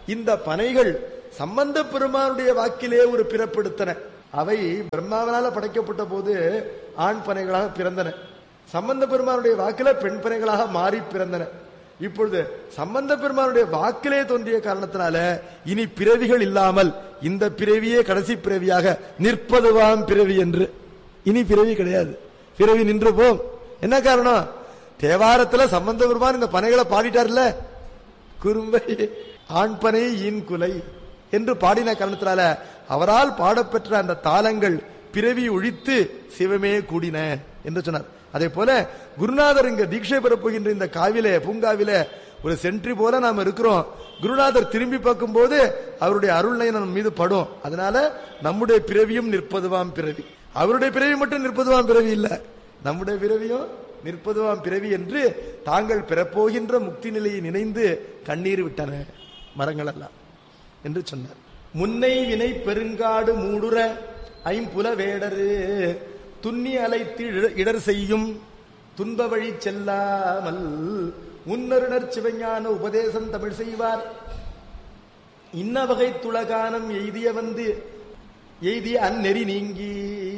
இந்த பனைகள் சம்பந்த பெருமானுடைய வாக்கிலே ஒரு பிறப்பெடுத்தன. அவை பிரம்மாவனால படைக்கப்பட்ட போது ஆண் பனைகளாக பிறந்தன. சம்பந்த பெருமானுடைய வாக்கில பெண் பனைகளாக மாறி பிறந்தன. இப்பொழுது சம்பந்த பெருமானுடைய வாக்கிலே தோன்றிய காரணத்தினால இனி பிறவிகள் இல்லாமல் இந்த பிறவியே கடைசி பிறவியாக நிற்பதுவாம் பிறவி என்று. இனி பிறவி கிடையாது, பிறவி நின்று போம். என்ன காரணம்? தேவாரத்துல சம்பந்த பெருமான் இந்த பனைகளை பாடிட்டார்ல, குறும்பை ஆண் பனை ஈன் குலை என்று பாடின காரணத்தினால அவரால் பாடப்பெற்ற அந்த தாளங்கள் பிறவி ஒழித்து சிவமே கூடின என்று சொன்னார். அதே போல குருநாதர் இங்க தீட்சை பெறப்போகின்ற இந்த காவிலே பூங்காவிலே ஒரு சென்ட்ரி போல நாம் இருக்கிறோம். குருநாதர் திரும்பி பார்க்கும் போது அவருடைய அருள்னை நம் மீது படும். அதனால நம்முடைய பிறவியும் நிற்பதுவாம் பிறவி. அவருடைய பிறவி மட்டும் நிற்பதுவாம் பிறவி இல்ல, நம்முடைய பிறவியும் நிற்பதுவாம் பிறவி என்று தாங்கள் பெறப்போகின்ற முக்தி நிலையை நினைந்து கண்ணீர் விட்டன மரங்கள் எல்லாம் என்று சொன்னார். முன்னை வினை பெருங்காடு மூடுற ஐம்புல வேடரு துண்ணி அலைத்து இடர் செய்யும் துன்ப வழி செல்லாமல் முன்னருணர் சிவஞான உபதேசம் தமிழ் செய்வார். இன்ன வகை துளகானம் எய்திய வந்து எய்திய அந்நெறி நீங்கி.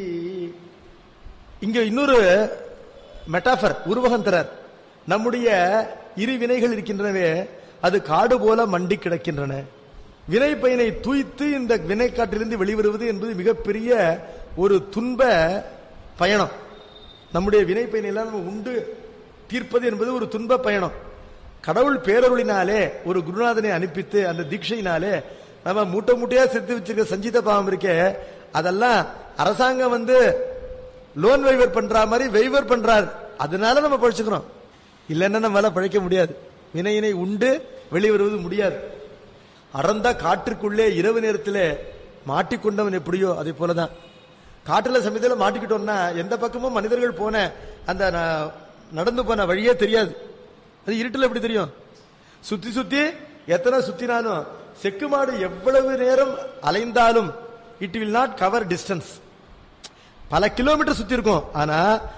இங்க இன்னொரு மெட்டாபர் உருவகம் தரார். நம்முடைய இரு வினைகள் இருக்கின்றனவே, அது காடு போல மண்டி கிடக்கின்றன. வினை பயனை தூய்த்து இந்த வினை காட்டிலிருந்து வெளிவருவது என்பது மிகப்பெரிய ஒரு துன்ப பயணம். நம்முடைய வினை பயனெல்லாம் நம்ம உண்டு தீர்ப்பது என்பது ஒரு துன்ப பயணம். கடவுள் பேரருளினாலே ஒரு குருநாதனை அனுப்பித்து அந்த தீட்சையினாலே நம்ம மூட்டை மூட்டையா சேர்த்து வச்சிருக்க சஞ்சித பாவம் இருக்கே, அதெல்லாம் அரசாங்கம் வந்து லோன் வைவர் பண்ற மாதிரி வைவர் பண்றாரு. அதனால நம்ம பழிச்சுக்கிறோம். இல்லைன்னா நம்மளால பழைக்க முடியாது. வினையினை உண்டு வெளிவருவது முடியாது. அறந்த காற்றுக்குள்ளே இரவு நேரத்தில் மாட்டிக்கொண்டவன் எப்படியோ அதே போலதான் காட்டுல சமயத்தில் மாட்டிக்கிட்டோம்னா எந்த பக்கமும் மனிதர்கள் போன அந்த நடந்து போன வழியே தெரியாது. அது இருட்டில் எப்படி தெரியும்? சுத்தி சுத்தி எத்தனை சுத்தினாலும் செக்கு மாடு எவ்வளவு நேரம் அலைந்தாலும் it will not cover distance. பல கிலோமீட்டர் சுத்தி இருக்கும், ஆனா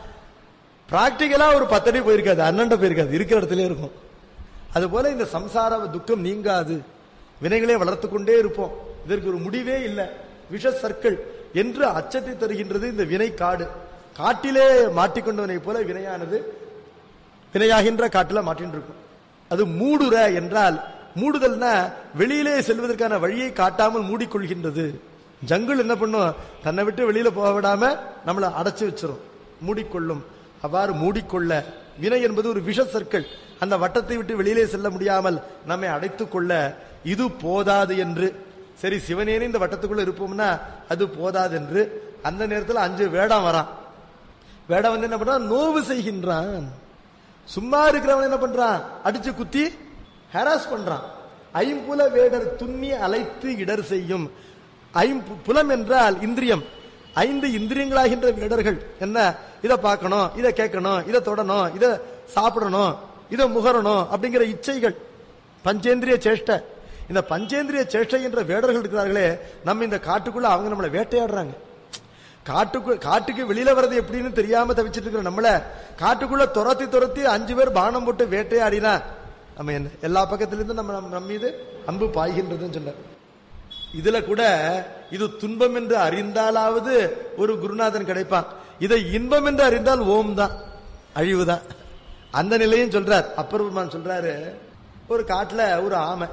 பிராக்டிகலா ஒரு 10 அடி போயிருக்காது, 12 போயிருக்காது, இருக்கிற இடத்துல இருக்கும். அது போல இந்த சம்சார துக்கம் நீங்காது, வினைகளே வளர்த்து கொண்டே இருப்போம். இதற்கு ஒரு முடிவே இல்லை. விஷ சர்க்கிள் என்று அச்சத்தை தருகின்றது இந்த வினை காடு. காட்டிலே மாட்டிக்கொண்டவனை போல வினையானது வினையாகின்ற காட்டில மாட்டின்னு இருக்கும். அது மூடுற என்றால், மூடுதல்னா வெளியிலே செல்வதற்கான வழியை காட்டாமல் மூடிக்கொள்கின்றது. ஜங்குள் என்ன பண்ணும்? தன்னை விட்டு வெளியில போக விடாம நம்மளை அடைச்சு வச்சிரும், மூடிக்கொள்ளும். அவ்வாறு மூடிக்கொள்ள வினை என்பது ஒரு விஷ சர்க்கிள். அந்த வட்டத்தை விட்டு வெளியிலே செல்ல முடியாமல் நம்மை அடைத்துக் கொள்ள இது போதாது என்று, சரி சிவனேனே இந்த வட்டத்துக்குள்ள இருப்போம்னா அது போதாது என்று அந்த நேரத்தில் 5 வேடம் வரான். வேடம் வந்து என்ன பண்றான்? நோவு செய்கின்றான். சும்மா இருக்கிறவன் என்ன பண்றான்? அடிச்சு குத்தி ஹராஸ் பண்றான். ஐம்புல வேடர் துண்ணி அலைத்து இடர் செய்யும். ஐம்புலம் என்றால் இந்திரியம். 5 இந்திரியங்களாகின்ற வேடர்கள் என்ன? இதை பார்க்கணும், இதை கேட்கணும், இதை தொடணும், இதை சாப்பிடணும், இதை முகரணும் அப்படிங்கிற இச்சைகள், பஞ்சேந்திரிய சேஷ்டை. இந்த பஞ்சேந்திரிய சேஷ்டை என்ற வேடர்கள் இருக்கிறார்களே, நம்ம இந்த காட்டுக்குள்ள அவங்க நம்மளை வேட்டையாடுறாங்க. காட்டுக்கு வெளியில வர்றது எப்படின்னு தெரியாம தவிச்சிட்டு இருக்கிற நம்மள காட்டுக்குள்ள துரத்தி 5 பேர் பானம் போட்டு வேட்டையாடினா நம்ம என்ன எல்லா பக்கத்திலிருந்து நம்ம மீது அம்பு பாய்கின்றதுன்னு சொன்னார். இதுல கூட இது துன்பம் என்று அறிந்தாலாவது ஒரு குருநாதன் கிடைப்பான். இதை இன்பம் என்று அறிந்தால் ஓம் தான், அழிவுதான். அந்த நிலையும் சொல்றார். அப்பர் பெருமான் சொல்றாரு, ஒரு காட்டுல ஒரு ஆமை,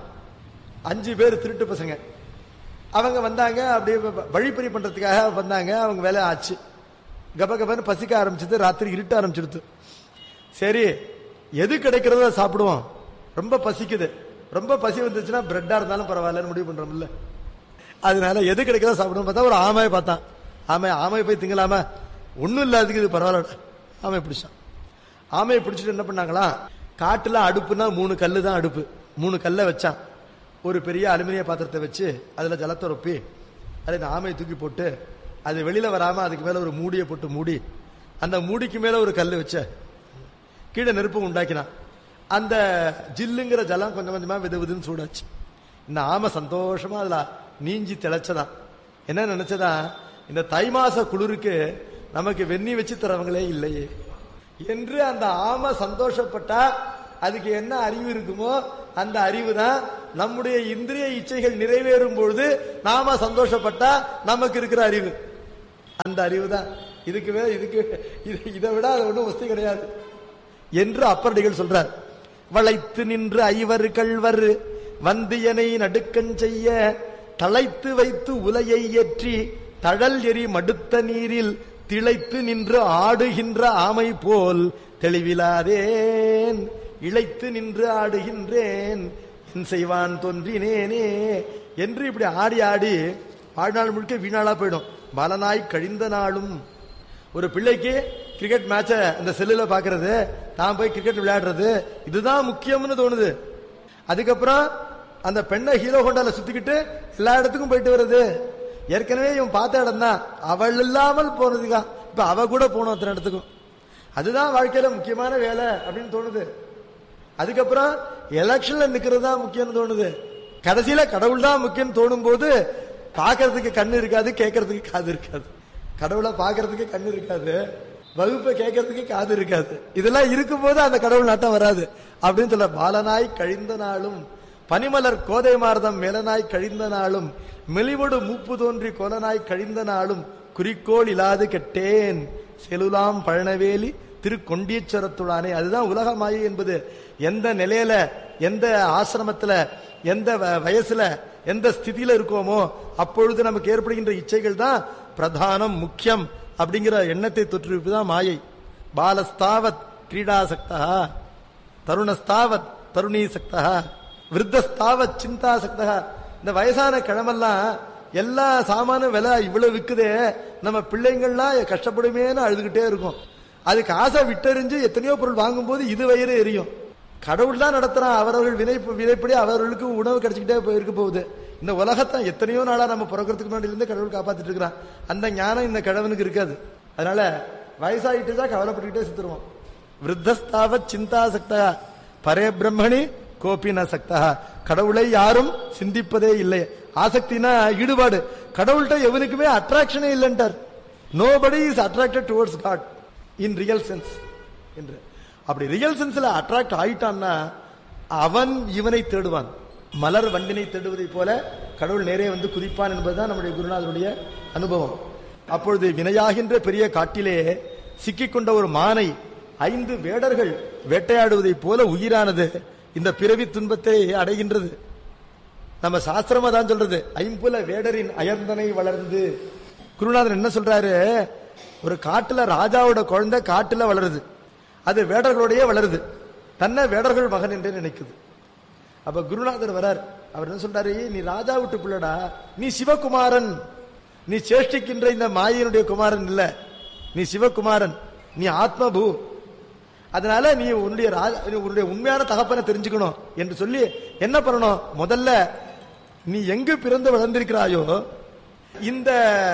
5 பேர் திருட்டு பசங்க அவங்க வந்தாங்க. அப்படியே வழிப்பறி பண்றதுக்காக வந்தாங்க. அவங்க வேலை ஆச்சு. கபகபன்னு பசிக்க ஆரம்பிச்சது. ராத்திரி இருட்ட ஆரம்பிச்சிடுது. சரி எது கிடைக்கிறதோ சாப்பிடுவோம், ரொம்ப பசிக்குது. ரொம்ப பசி வந்துச்சுன்னா பிரெட்டா இருந்தாலும் பரவாயில்லன்னு முடிவு பண்றோம்ல. அதனால எது கிடைக்கிறதோ சாப்பிடுவோம். பார்த்தா ஒரு ஆமையை பார்த்தான். ஆமையை போய் திங்கலாமா? ஒன்னும் இல்லாததுக்கு இது பரவாயில்ல. ஆமையை பிடிச்சான். ஆமையை பிடிச்சிட்டு என்ன பண்ணாங்களா, காட்டுல அடுப்புனா 3 கல்லு தான் அடுப்பு. 3 கல்லை வச்சான். ஒரு பெரிய அலுமினிய பாத்திரத்தை வச்சு அதுல ஜலத்தை ரொப்பி அதை இந்த ஆமையை தூக்கி போட்டு அது வெளியில வராம அதுக்கு மேல ஒரு மூடியை போட்டு மூடி அந்த மூடிக்கு மேல ஒரு கல்லு வச்ச கீழே நெருப்பு உண்டாக்கினான். அந்த ஜில்லுங்கிற ஜலம் கொஞ்சம் கொஞ்சமா விதுன்னு சூடாச்சு. இந்த ஆமை சந்தோஷமா அதுல நீஞ்சி திளைச்சதான். என்ன நினைச்சதா, இந்த தை மாச குளிருக்கு நமக்கு வெந்நி வச்சு தரவங்களே இல்லையே என்று அந்த ஆமை சந்தோஷப்பட்டா அதுக்கு என்ன அறிவு இருக்குமோ அந்த அறிவு தான் நம்முடைய இந்திரிய இச்சைகள் நிறைவேறும் பொழுது நாம சந்தோஷப்பட்டா நமக்கு இருக்கிற அறிவு, அந்த அறிவு தான். இதுக்கு இதை விட அது ஒன்றும் வசதி கிடையாது என்று அப்பரடிகள் சொல்றார். வளைத்து நின்று ஐவர் கள்வர் வந்தியனை நடுக்கன் செய்ய தளைத்து வைத்து உலையை ஏற்றி தழல் எரி மடுத்த நீரில் திளைத்து நின்று ஆடுகின்ற ஆமை போல் தெளிவிலாதேன் இளைத்து நின்று ஆடுகின்றேன் என் செய்வான் தோன்றினேனே என்று இப்படி ஆடி ஆடி வாழ்நாள் முழுக்க வீணாளா போயிடும். பலனாய் கழிந்த நாளும் ஒரு பிள்ளைக்கு கிரிக்கெட் மேட்ச அந்த செல்லுல பாக்குறது, தான் போய் கிரிக்கெட் விளையாடுறது, இதுதான் முக்கியம்னு தோணுது. அதுக்கப்புறம் அந்த பெண்ணை ஹீரோ ஹோண்டால சுத்திக்கிட்டு எல்லா இடத்துக்கும் போயிட்டு வருது. ஏற்கனவே இவன் பார்த்த இடம் தான், அவள் இல்லாமல் போனதுக்கா இப்ப அவ கூட போனோம் அத்தனை இடத்துக்கும். அதுதான் வாழ்க்கையில முக்கியமான வேலை அப்படின்னு தோணுது. அதுக்கப்புறம் எலெக்ஷன்ல நிக்கிறது தான் முக்கியம்னு தோணுது. கடைசியில கடவுள் தான் முக்கியம் தோணும் போது பாக்கிறதுக்கு கண்ணு இருக்காது, கேட்கறதுக்கு காது இருக்காது. கடவுளை பாக்கிறதுக்கு கண்ணு இருக்காது, வகுப்பை கேட்கறதுக்கு காது இருக்காது. இதெல்லாம் இருக்கும் போது அந்த கடவுள் நாட்டம் வராது அப்படின்னு சொல்ல. பாலனாய் கழிந்த நாளும் பனிமலர் கோதை மார்தம் மேலனாய் கழிந்த நாளும் மெலிவொடு மூப்பு தோன்றி கோலனாய் கழிந்த நாளும் குறிக்கோள் இல்லாது கெட்டேன் செலுலாம் பழனவேலி திருக்கொண்டீச்சரத்துடானே. அதுதான் உலக மாயை என்பது. எந்த நிலையில, எந்த ஆசிரமத்துல, எந்த வயசுல, எந்த ஸ்திதியில இருக்கோமோ அப்பொழுது நமக்கு ஏற்படுகின்ற இச்சைகள் தான் பிரதானம், முக்கியம் அப்படிங்கிற எண்ணத்தை தொற்றுவிப்புதான் மாயை. பாலஸ்தாவத் கிரீடாசக்தா, தருணஸ்தாவத் தருணீசக்தா, விருத்தஸ்தாவத் சிந்தாசக்தா. இந்த வயசான கிழமெல்லாம் எல்லா சாமானும் விலை இவ்வளவு விக்குதே, நம்ம பிள்ளைங்கள்லாம் கஷ்டப்படுமேன்னு அழுதுகிட்டே இருக்கும். அதுக்கு ஆசை விட்டறிஞ்சு எத்தனையோ பொருள் வாங்கும் போது இது வயிறு எரியும். கடவுள் தான் நடத்துறான், அவரவர்கள் வினைப்படி அவர்களுக்கு உணவு கிடைச்சிக்கிட்டே இருக்க போகுது. இந்த உலகத்தை எத்தனையோ நாளா நம்ம பிறக்கிறதுக்கு முன்னாடி இருந்து கடவுள் காப்பாத்திட்டு இருக்கிறான். அந்த ஞானம் இந்த கிழவனுக்கு இருக்காது. அதனால வயசாயிட்டு தான் கவலைப்பட்டுக்கிட்டே சுத்துருவோம். விருத்தஸ்தாவத் சிந்தாசக்தா பரே பிரம்மணி கோபின சக்தா. கடவுளை யாரும் சிந்திப்பதே இல்லை. ஆசக்தினா ஈடுபாடு. கடவுள்கிட்ட எவனுக்குமே அட்ராக்ஷனே இல்லைன்றார். Nobody is attracted towards God in real sense என்று. அப்படி ரியல் சென்ஸ்ல அட்ராக்ட் ஆயிட்டான்னா அவன் இவனை தேடுவான். மலர் வண்டினை தேடுவதை போல கடவுள் நேரே வந்து குதிப்பான் என்பதுதான் நம்முடைய குருநாதருடைய அனுபவம். அப்பொழுது வினையாகின்ற பெரிய காட்டிலே சிக்கிக்கொண்ட ஒரு மானை 5 வேடர்கள் வேட்டையாடுவதை போல உயிரானது இந்த பிறவி துன்பத்தை அடைகின்றது. நம்ம சாஸ்திரமா தான் சொல்றது, 5 வேடரின் அயர்ந்தனை வளர்ந்து. குருநாதர் என்ன சொல்றாரு, ஒரு காட்டுல ராஜாவோட குழந்தை காட்டுல வளருது, அது வேடர்களோடய வளருது, தன்னை வேடர்கள் மகன் என்று நினைக்குது. அப்ப குருநாதர் வரார், அவர் என்ன சொல்றாரு, நீ ராஜா விட்டு பிள்ளடா, நீ சிவகுமாரன், நீ சேஷ்டிக்கின்ற இந்த மாயினுடைய குமாரன் இல்ல, நீ சிவகுமாரன், நீ ஆத்மபூ. அதனால நீ உன்னுடைய உண்மையான தகப்பனை தெரிஞ்சுக்கணும் என்று சொல்லி என்ன பண்ணணும், முதல்ல நீ எங்கு பிறந்து வளர்ந்திருக்கிறாயோ இந்த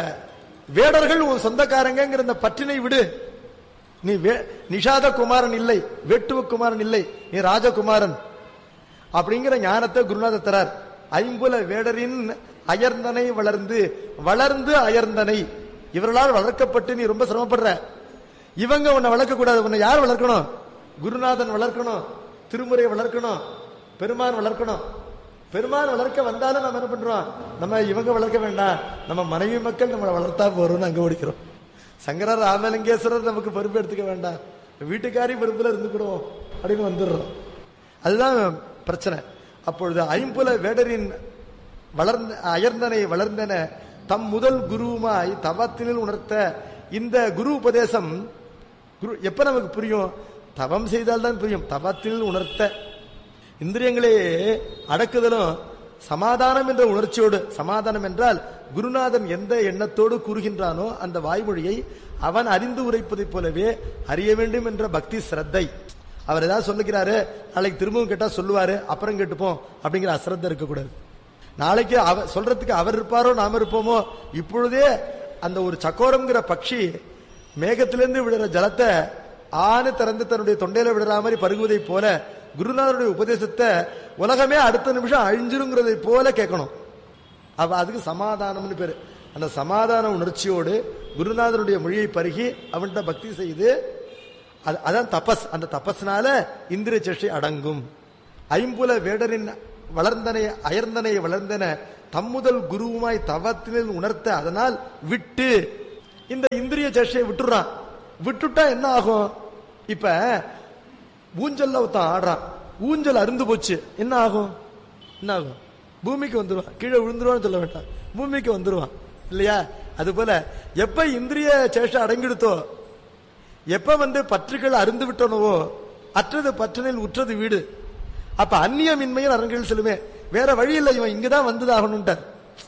வேடர்கள் உன் சொந்தக்காரங்கிற இந்த பற்றினை விடு. நீ நிஷாத குமாரன் இல்லை, வேட்டுவ குமாரன் இல்லை, நீ ராஜகுமாரன் அப்படிங்கிற ஞானத்தை குருநாதர் தரார். 5 வேடரின் அயர்ந்தனை வளர்ந்து, வளர்ந்து அயர்ந்தனை, இவர்களால் வளர்க்கப்பட்டு நீ ரொம்ப சிரமப்படுற. இவங்க உன்னை வளர்க்க கூடாது. உன்னை யார் வளர்க்கணும்? குருநாதன் வளர்க்கணும், திருமுறை வளர்க்கணும், பெருமான் வளர்க்கணும். பெருமான் வளர்க்க வந்தாலும் நம்ம என்ன பண்றோம், நம்ம இவங்க வளர்க்க வேண்டாம், நம்ம மனைவி மக்கள் நம்மளை வளர்த்தா போறோம்னு அங்க ஓடிக்கிறோம். சங்கரர் ராமலிங்கேஸ்வரர் நமக்கு பொறுப்பு எடுத்துக்க வேண்டாம், வீட்டுக்காரி பொறுப்புல இருந்துக்கிடுவோம் அப்படின்னு வந்துடுறோம். அதுதான் பிரச்சனை. அப்பொழுது 5 வேடரின் வளர்ந்த அயர்ந்தனை வளர்ந்தன தம் முதல் குருவுமாய் தவத்தினில் உணர்த்த. இந்த குரு உபதேசம் எப்ப நமக்கு புரியும், தவம் செய்தால்தான் புரியும். தவத்தில் உணர்த்த, இந்திரியங்களே அடக்குதலும் சமாதானம் என்ற உணர்ச்சியோடு. சமாதானம் என்றால் குருநாதன் எந்த எண்ணத்தோடு கூறுகின்றானோ அந்த வாய்மொழியை அவன் அறிந்து உரைப்பதைப் போலவே அறிய வேண்டும் என்ற பக்தி ஸ்ரத்தை. அவர் ஏதாவது சொல்லுகிறாரு, நாளைக்கு திரும்பவும் கேட்டா சொல்லுவாரு, அப்புறம் கேட்டுப்போம் அப்படிங்கிற அஸ்ரத்தை இருக்கக்கூடாது. நாளைக்கு சொல்றதுக்கு அவர் இருப்பாரோ நாம இருப்போமோ, இப்பொழுதே அந்த ஒரு சக்கோரம்ங்கிற பட்சி மேகத்திலிருந்து விடுற ஜலத்தை ஆணு திறந்து தன்னுடைய தொண்டையில விடுற மாதிரி பருகுவதை போல குருநாதருடைய உபதேசத்தை உலகமே அடுத்த நிமிஷம் அழிஞ்சிருங்கிறதை போல கேட்கணும். அதுக்கு சமாதானம்னு பேரு. அந்த சமாதான உணர்ச்சியோடு குருநாதருடைய மொழியை பருகி அவன்கிட்ட பக்தி செய்து, அதான் தபஸ். அந்த தபஸ்னால இந்திரிய சேஷ்டை அடங்கும். 5 வேடரின் வளர்ந்தனை அயர்ந்தனை வளர்ந்தன தம்முதல் குருவுமாய் தவத்தினில் உணர்த்த அதனால் விட்டு இந்த இந்திரிய சேஷையை விட்டுறான். விட்டுட்டா என்ன ஆகும்? இப்ப ஊஞ்சல்ல ஒருத்தன் ஆடுறான், ஊஞ்சல் அருந்து போச்சு, என்ன ஆகும்? என்ன ஆகும்? பூமிக்கு வந்துருவான். கீழே விழுந்துருவான்னு சொல்ல வேண்டாம், பூமிக்கு வந்துருவான் இல்லையா? அது போல எப்ப இந்திரிய சேஷம் அடங்கிடுத்தோ, எப்ப பற்றுகள் அருந்து விட்டனவோ, அற்றது பற்றினில் உற்றது வீடு. அப்ப அந்நியமின்மையில் அரண்கள் செல்லுமே, வேற வழி இல்லை, இவன் இங்கதான் வந்ததாகணும்ட்டார்.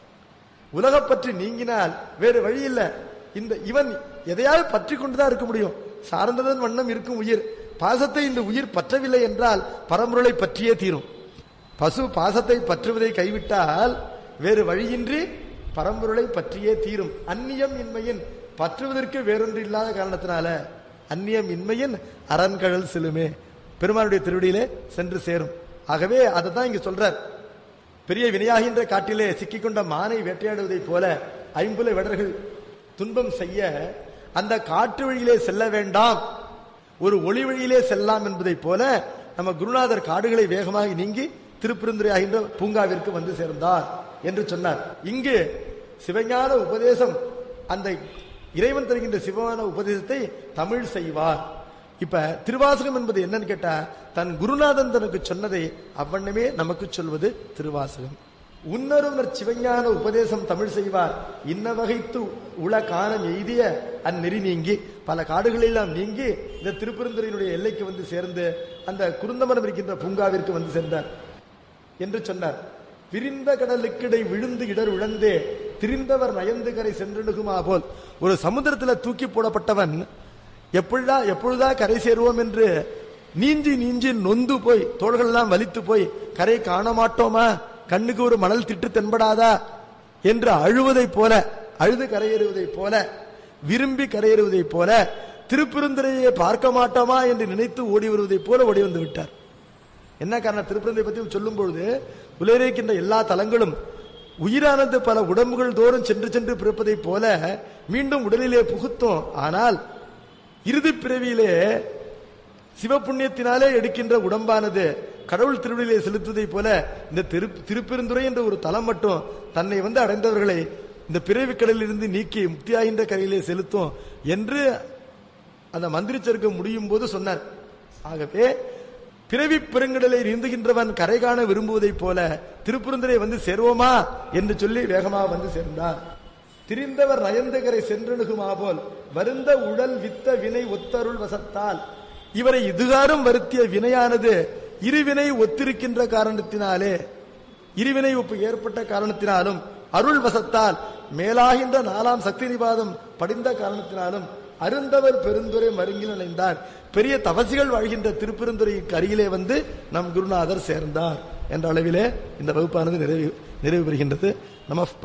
உலக பற்றி நீங்கினால் வேறு வழி இல்லை. இந்த இவன் எதையாவது பற்றி கொண்டுதான் இருக்க முடியும். சார்ந்ததன் வண்ணம் இருக்கும் உயிர். பாசத்தை இந்த உயிர் பற்றவில்லை என்றால் பரம்பொருளை பற்றியே தீரும். பசு பாசத்தை பற்றுவதை கைவிட்டால் வேறு வழியின்றி பரம்பொருளை பற்றியே தீரும். அந்நியம் இன்மையின் பற்றுவதற்கு வேறொன்று இல்லாத காரணத்தினால அந்நியம் இன்மையின் அரண்கழல் செல்லுமே, பெருமானுடைய திருவடியிலே சென்று சேரும். ஆகவே அதை தான் இங்க சொல்றார். பெரிய வினையாகின்ற காட்டிலே சிக்கிக்கொண்ட மானை வேட்டையாடுவதை போல ஐம்புல வேடர்கள் துன்பம் செய்ய அந்த காட்டு வழியிலே செல்ல வேண்டாம், ஒரு ஒளி வழியிலே செல்லலாம் என்பதை போல நம்ம குருநாதர் காடுகளை வேகமாக நீங்கி திருப்பெருந்துறை ஆகின்ற பூங்காவிற்கு வந்து சேர்ந்தார் என்று சொன்னார். இங்கு சிவஞான உபதேசம், அந்த இறைவன் தருகின்ற சிவமான உபதேசத்தை தமிழ் செய்வார். இப்ப திருவாசகம் என்பது என்னன்னு கேட்டா, தன் குருநாதன் தனக்கு சொன்னதை அவ்வண்ணமே நமக்கு சொல்வது திருவாசகம். உன்னருணர் சிவஞான உபதேசம் தமிழ் செய்வார் இன்ன வகைத்து உள காணம் எய்திய அந்நெறி நீங்கி, பல காடுகளெல்லாம் நீங்கி இந்த திருப்பெருந்துறையினுடைய எல்லைக்கு வந்து சேர்ந்து அந்த குருந்தமரம் இருக்கின்ற பூங்காவிற்கு வந்து சேர்ந்தார் என்று சொன்னார். விரிந்த கடலுக்கிடை விழுந்து இடர் உழந்தே திரிந்தவர் நயந்து கரை சென்றணுகுமா போல், ஒரு சமுத்திரத்தில் தூக்கி போடப்பட்டவன் எப்பொழுதா கரை சேருவோம் என்று நீஞ்சி நீஞ்சி நொந்து போய் தோள்கள் எல்லாம் வலித்து போய் கரை காண மாட்டோமா, கண்ணுக்கு ஒரு மணல் திட்டு தென்படாதா என்று அழுவதை போல, அழுது கரையேறுவதை போல, விரும்பி கரையேறுவதை போல, திருப்பெருந்துறையை பார்க்க மாட்டோமா என்று நினைத்து ஓடி வருவதை போல ஓடி வந்து விட்டார். என்ன காரணம்? திருப்பெருந்துறை பற்றி சொல்லும் பொழுது உலகிருக்கின்ற எல்லா தலங்களும் உயிரானது பல உடம்புகள் தோறும் சென்று சென்று பிறப்பதை போல மீண்டும் உடலிலே புகுத்தோம். ஆனால் இறுதி பிறவியிலே சிவபுண்ணியத்தினாலே எடுக்கின்ற உடம்பானது கடவுள் திருவிழிலே செலுத்துவதை போல இந்த திருப்பெருந்துறை என்ற ஒரு தலம் மட்டும் தன்னை அடைந்தவர்களை இந்த பிறவி கடலில் இருந்து நீக்கி முக்தியாகின்ற கரையிலே செலுத்தும் என்று அந்த மந்திரிச்சருக்கு முடியும் போது சொன்னார். ஆகவே பிறவி பெருங்கடலை நீந்துகின்றவன் கரை காண விரும்புவதை போல திருப்பெருந்துறை வந்து சேர்வோமா என்று சொல்லி வேகமாக வந்து சேர்ந்தார். திரிந்தவர் நயந்தகரை சென்றணுகுமா போல் வருந்த உடல் வித்த வினை ஒத்தருள் வசத்தால், இவரை இதுகாரும் வருத்திய வினையானது இருவினை ஒத்திருக்கின்ற காரணத்தினாலே, இருவினை ஒப்பு ஏற்பட்ட காரணத்தினாலும் அருள் வசத்தால் மேலாகின்ற 4ஆம் சக்தி நிபாதம் படிந்த காரணத்தினாலும் அருந்தவர் பெருந்துரை மருங்கில் இணைந்தார். பெரிய தவசிகள் வாழ்கின்ற திருப்பெருந்துறைக்கு அருகிலே வந்து நம் குருநாதர் சேர்ந்தார் என்ற அளவிலே இந்த வகுப்பானது நிறைவு பெறுகின்றது. நம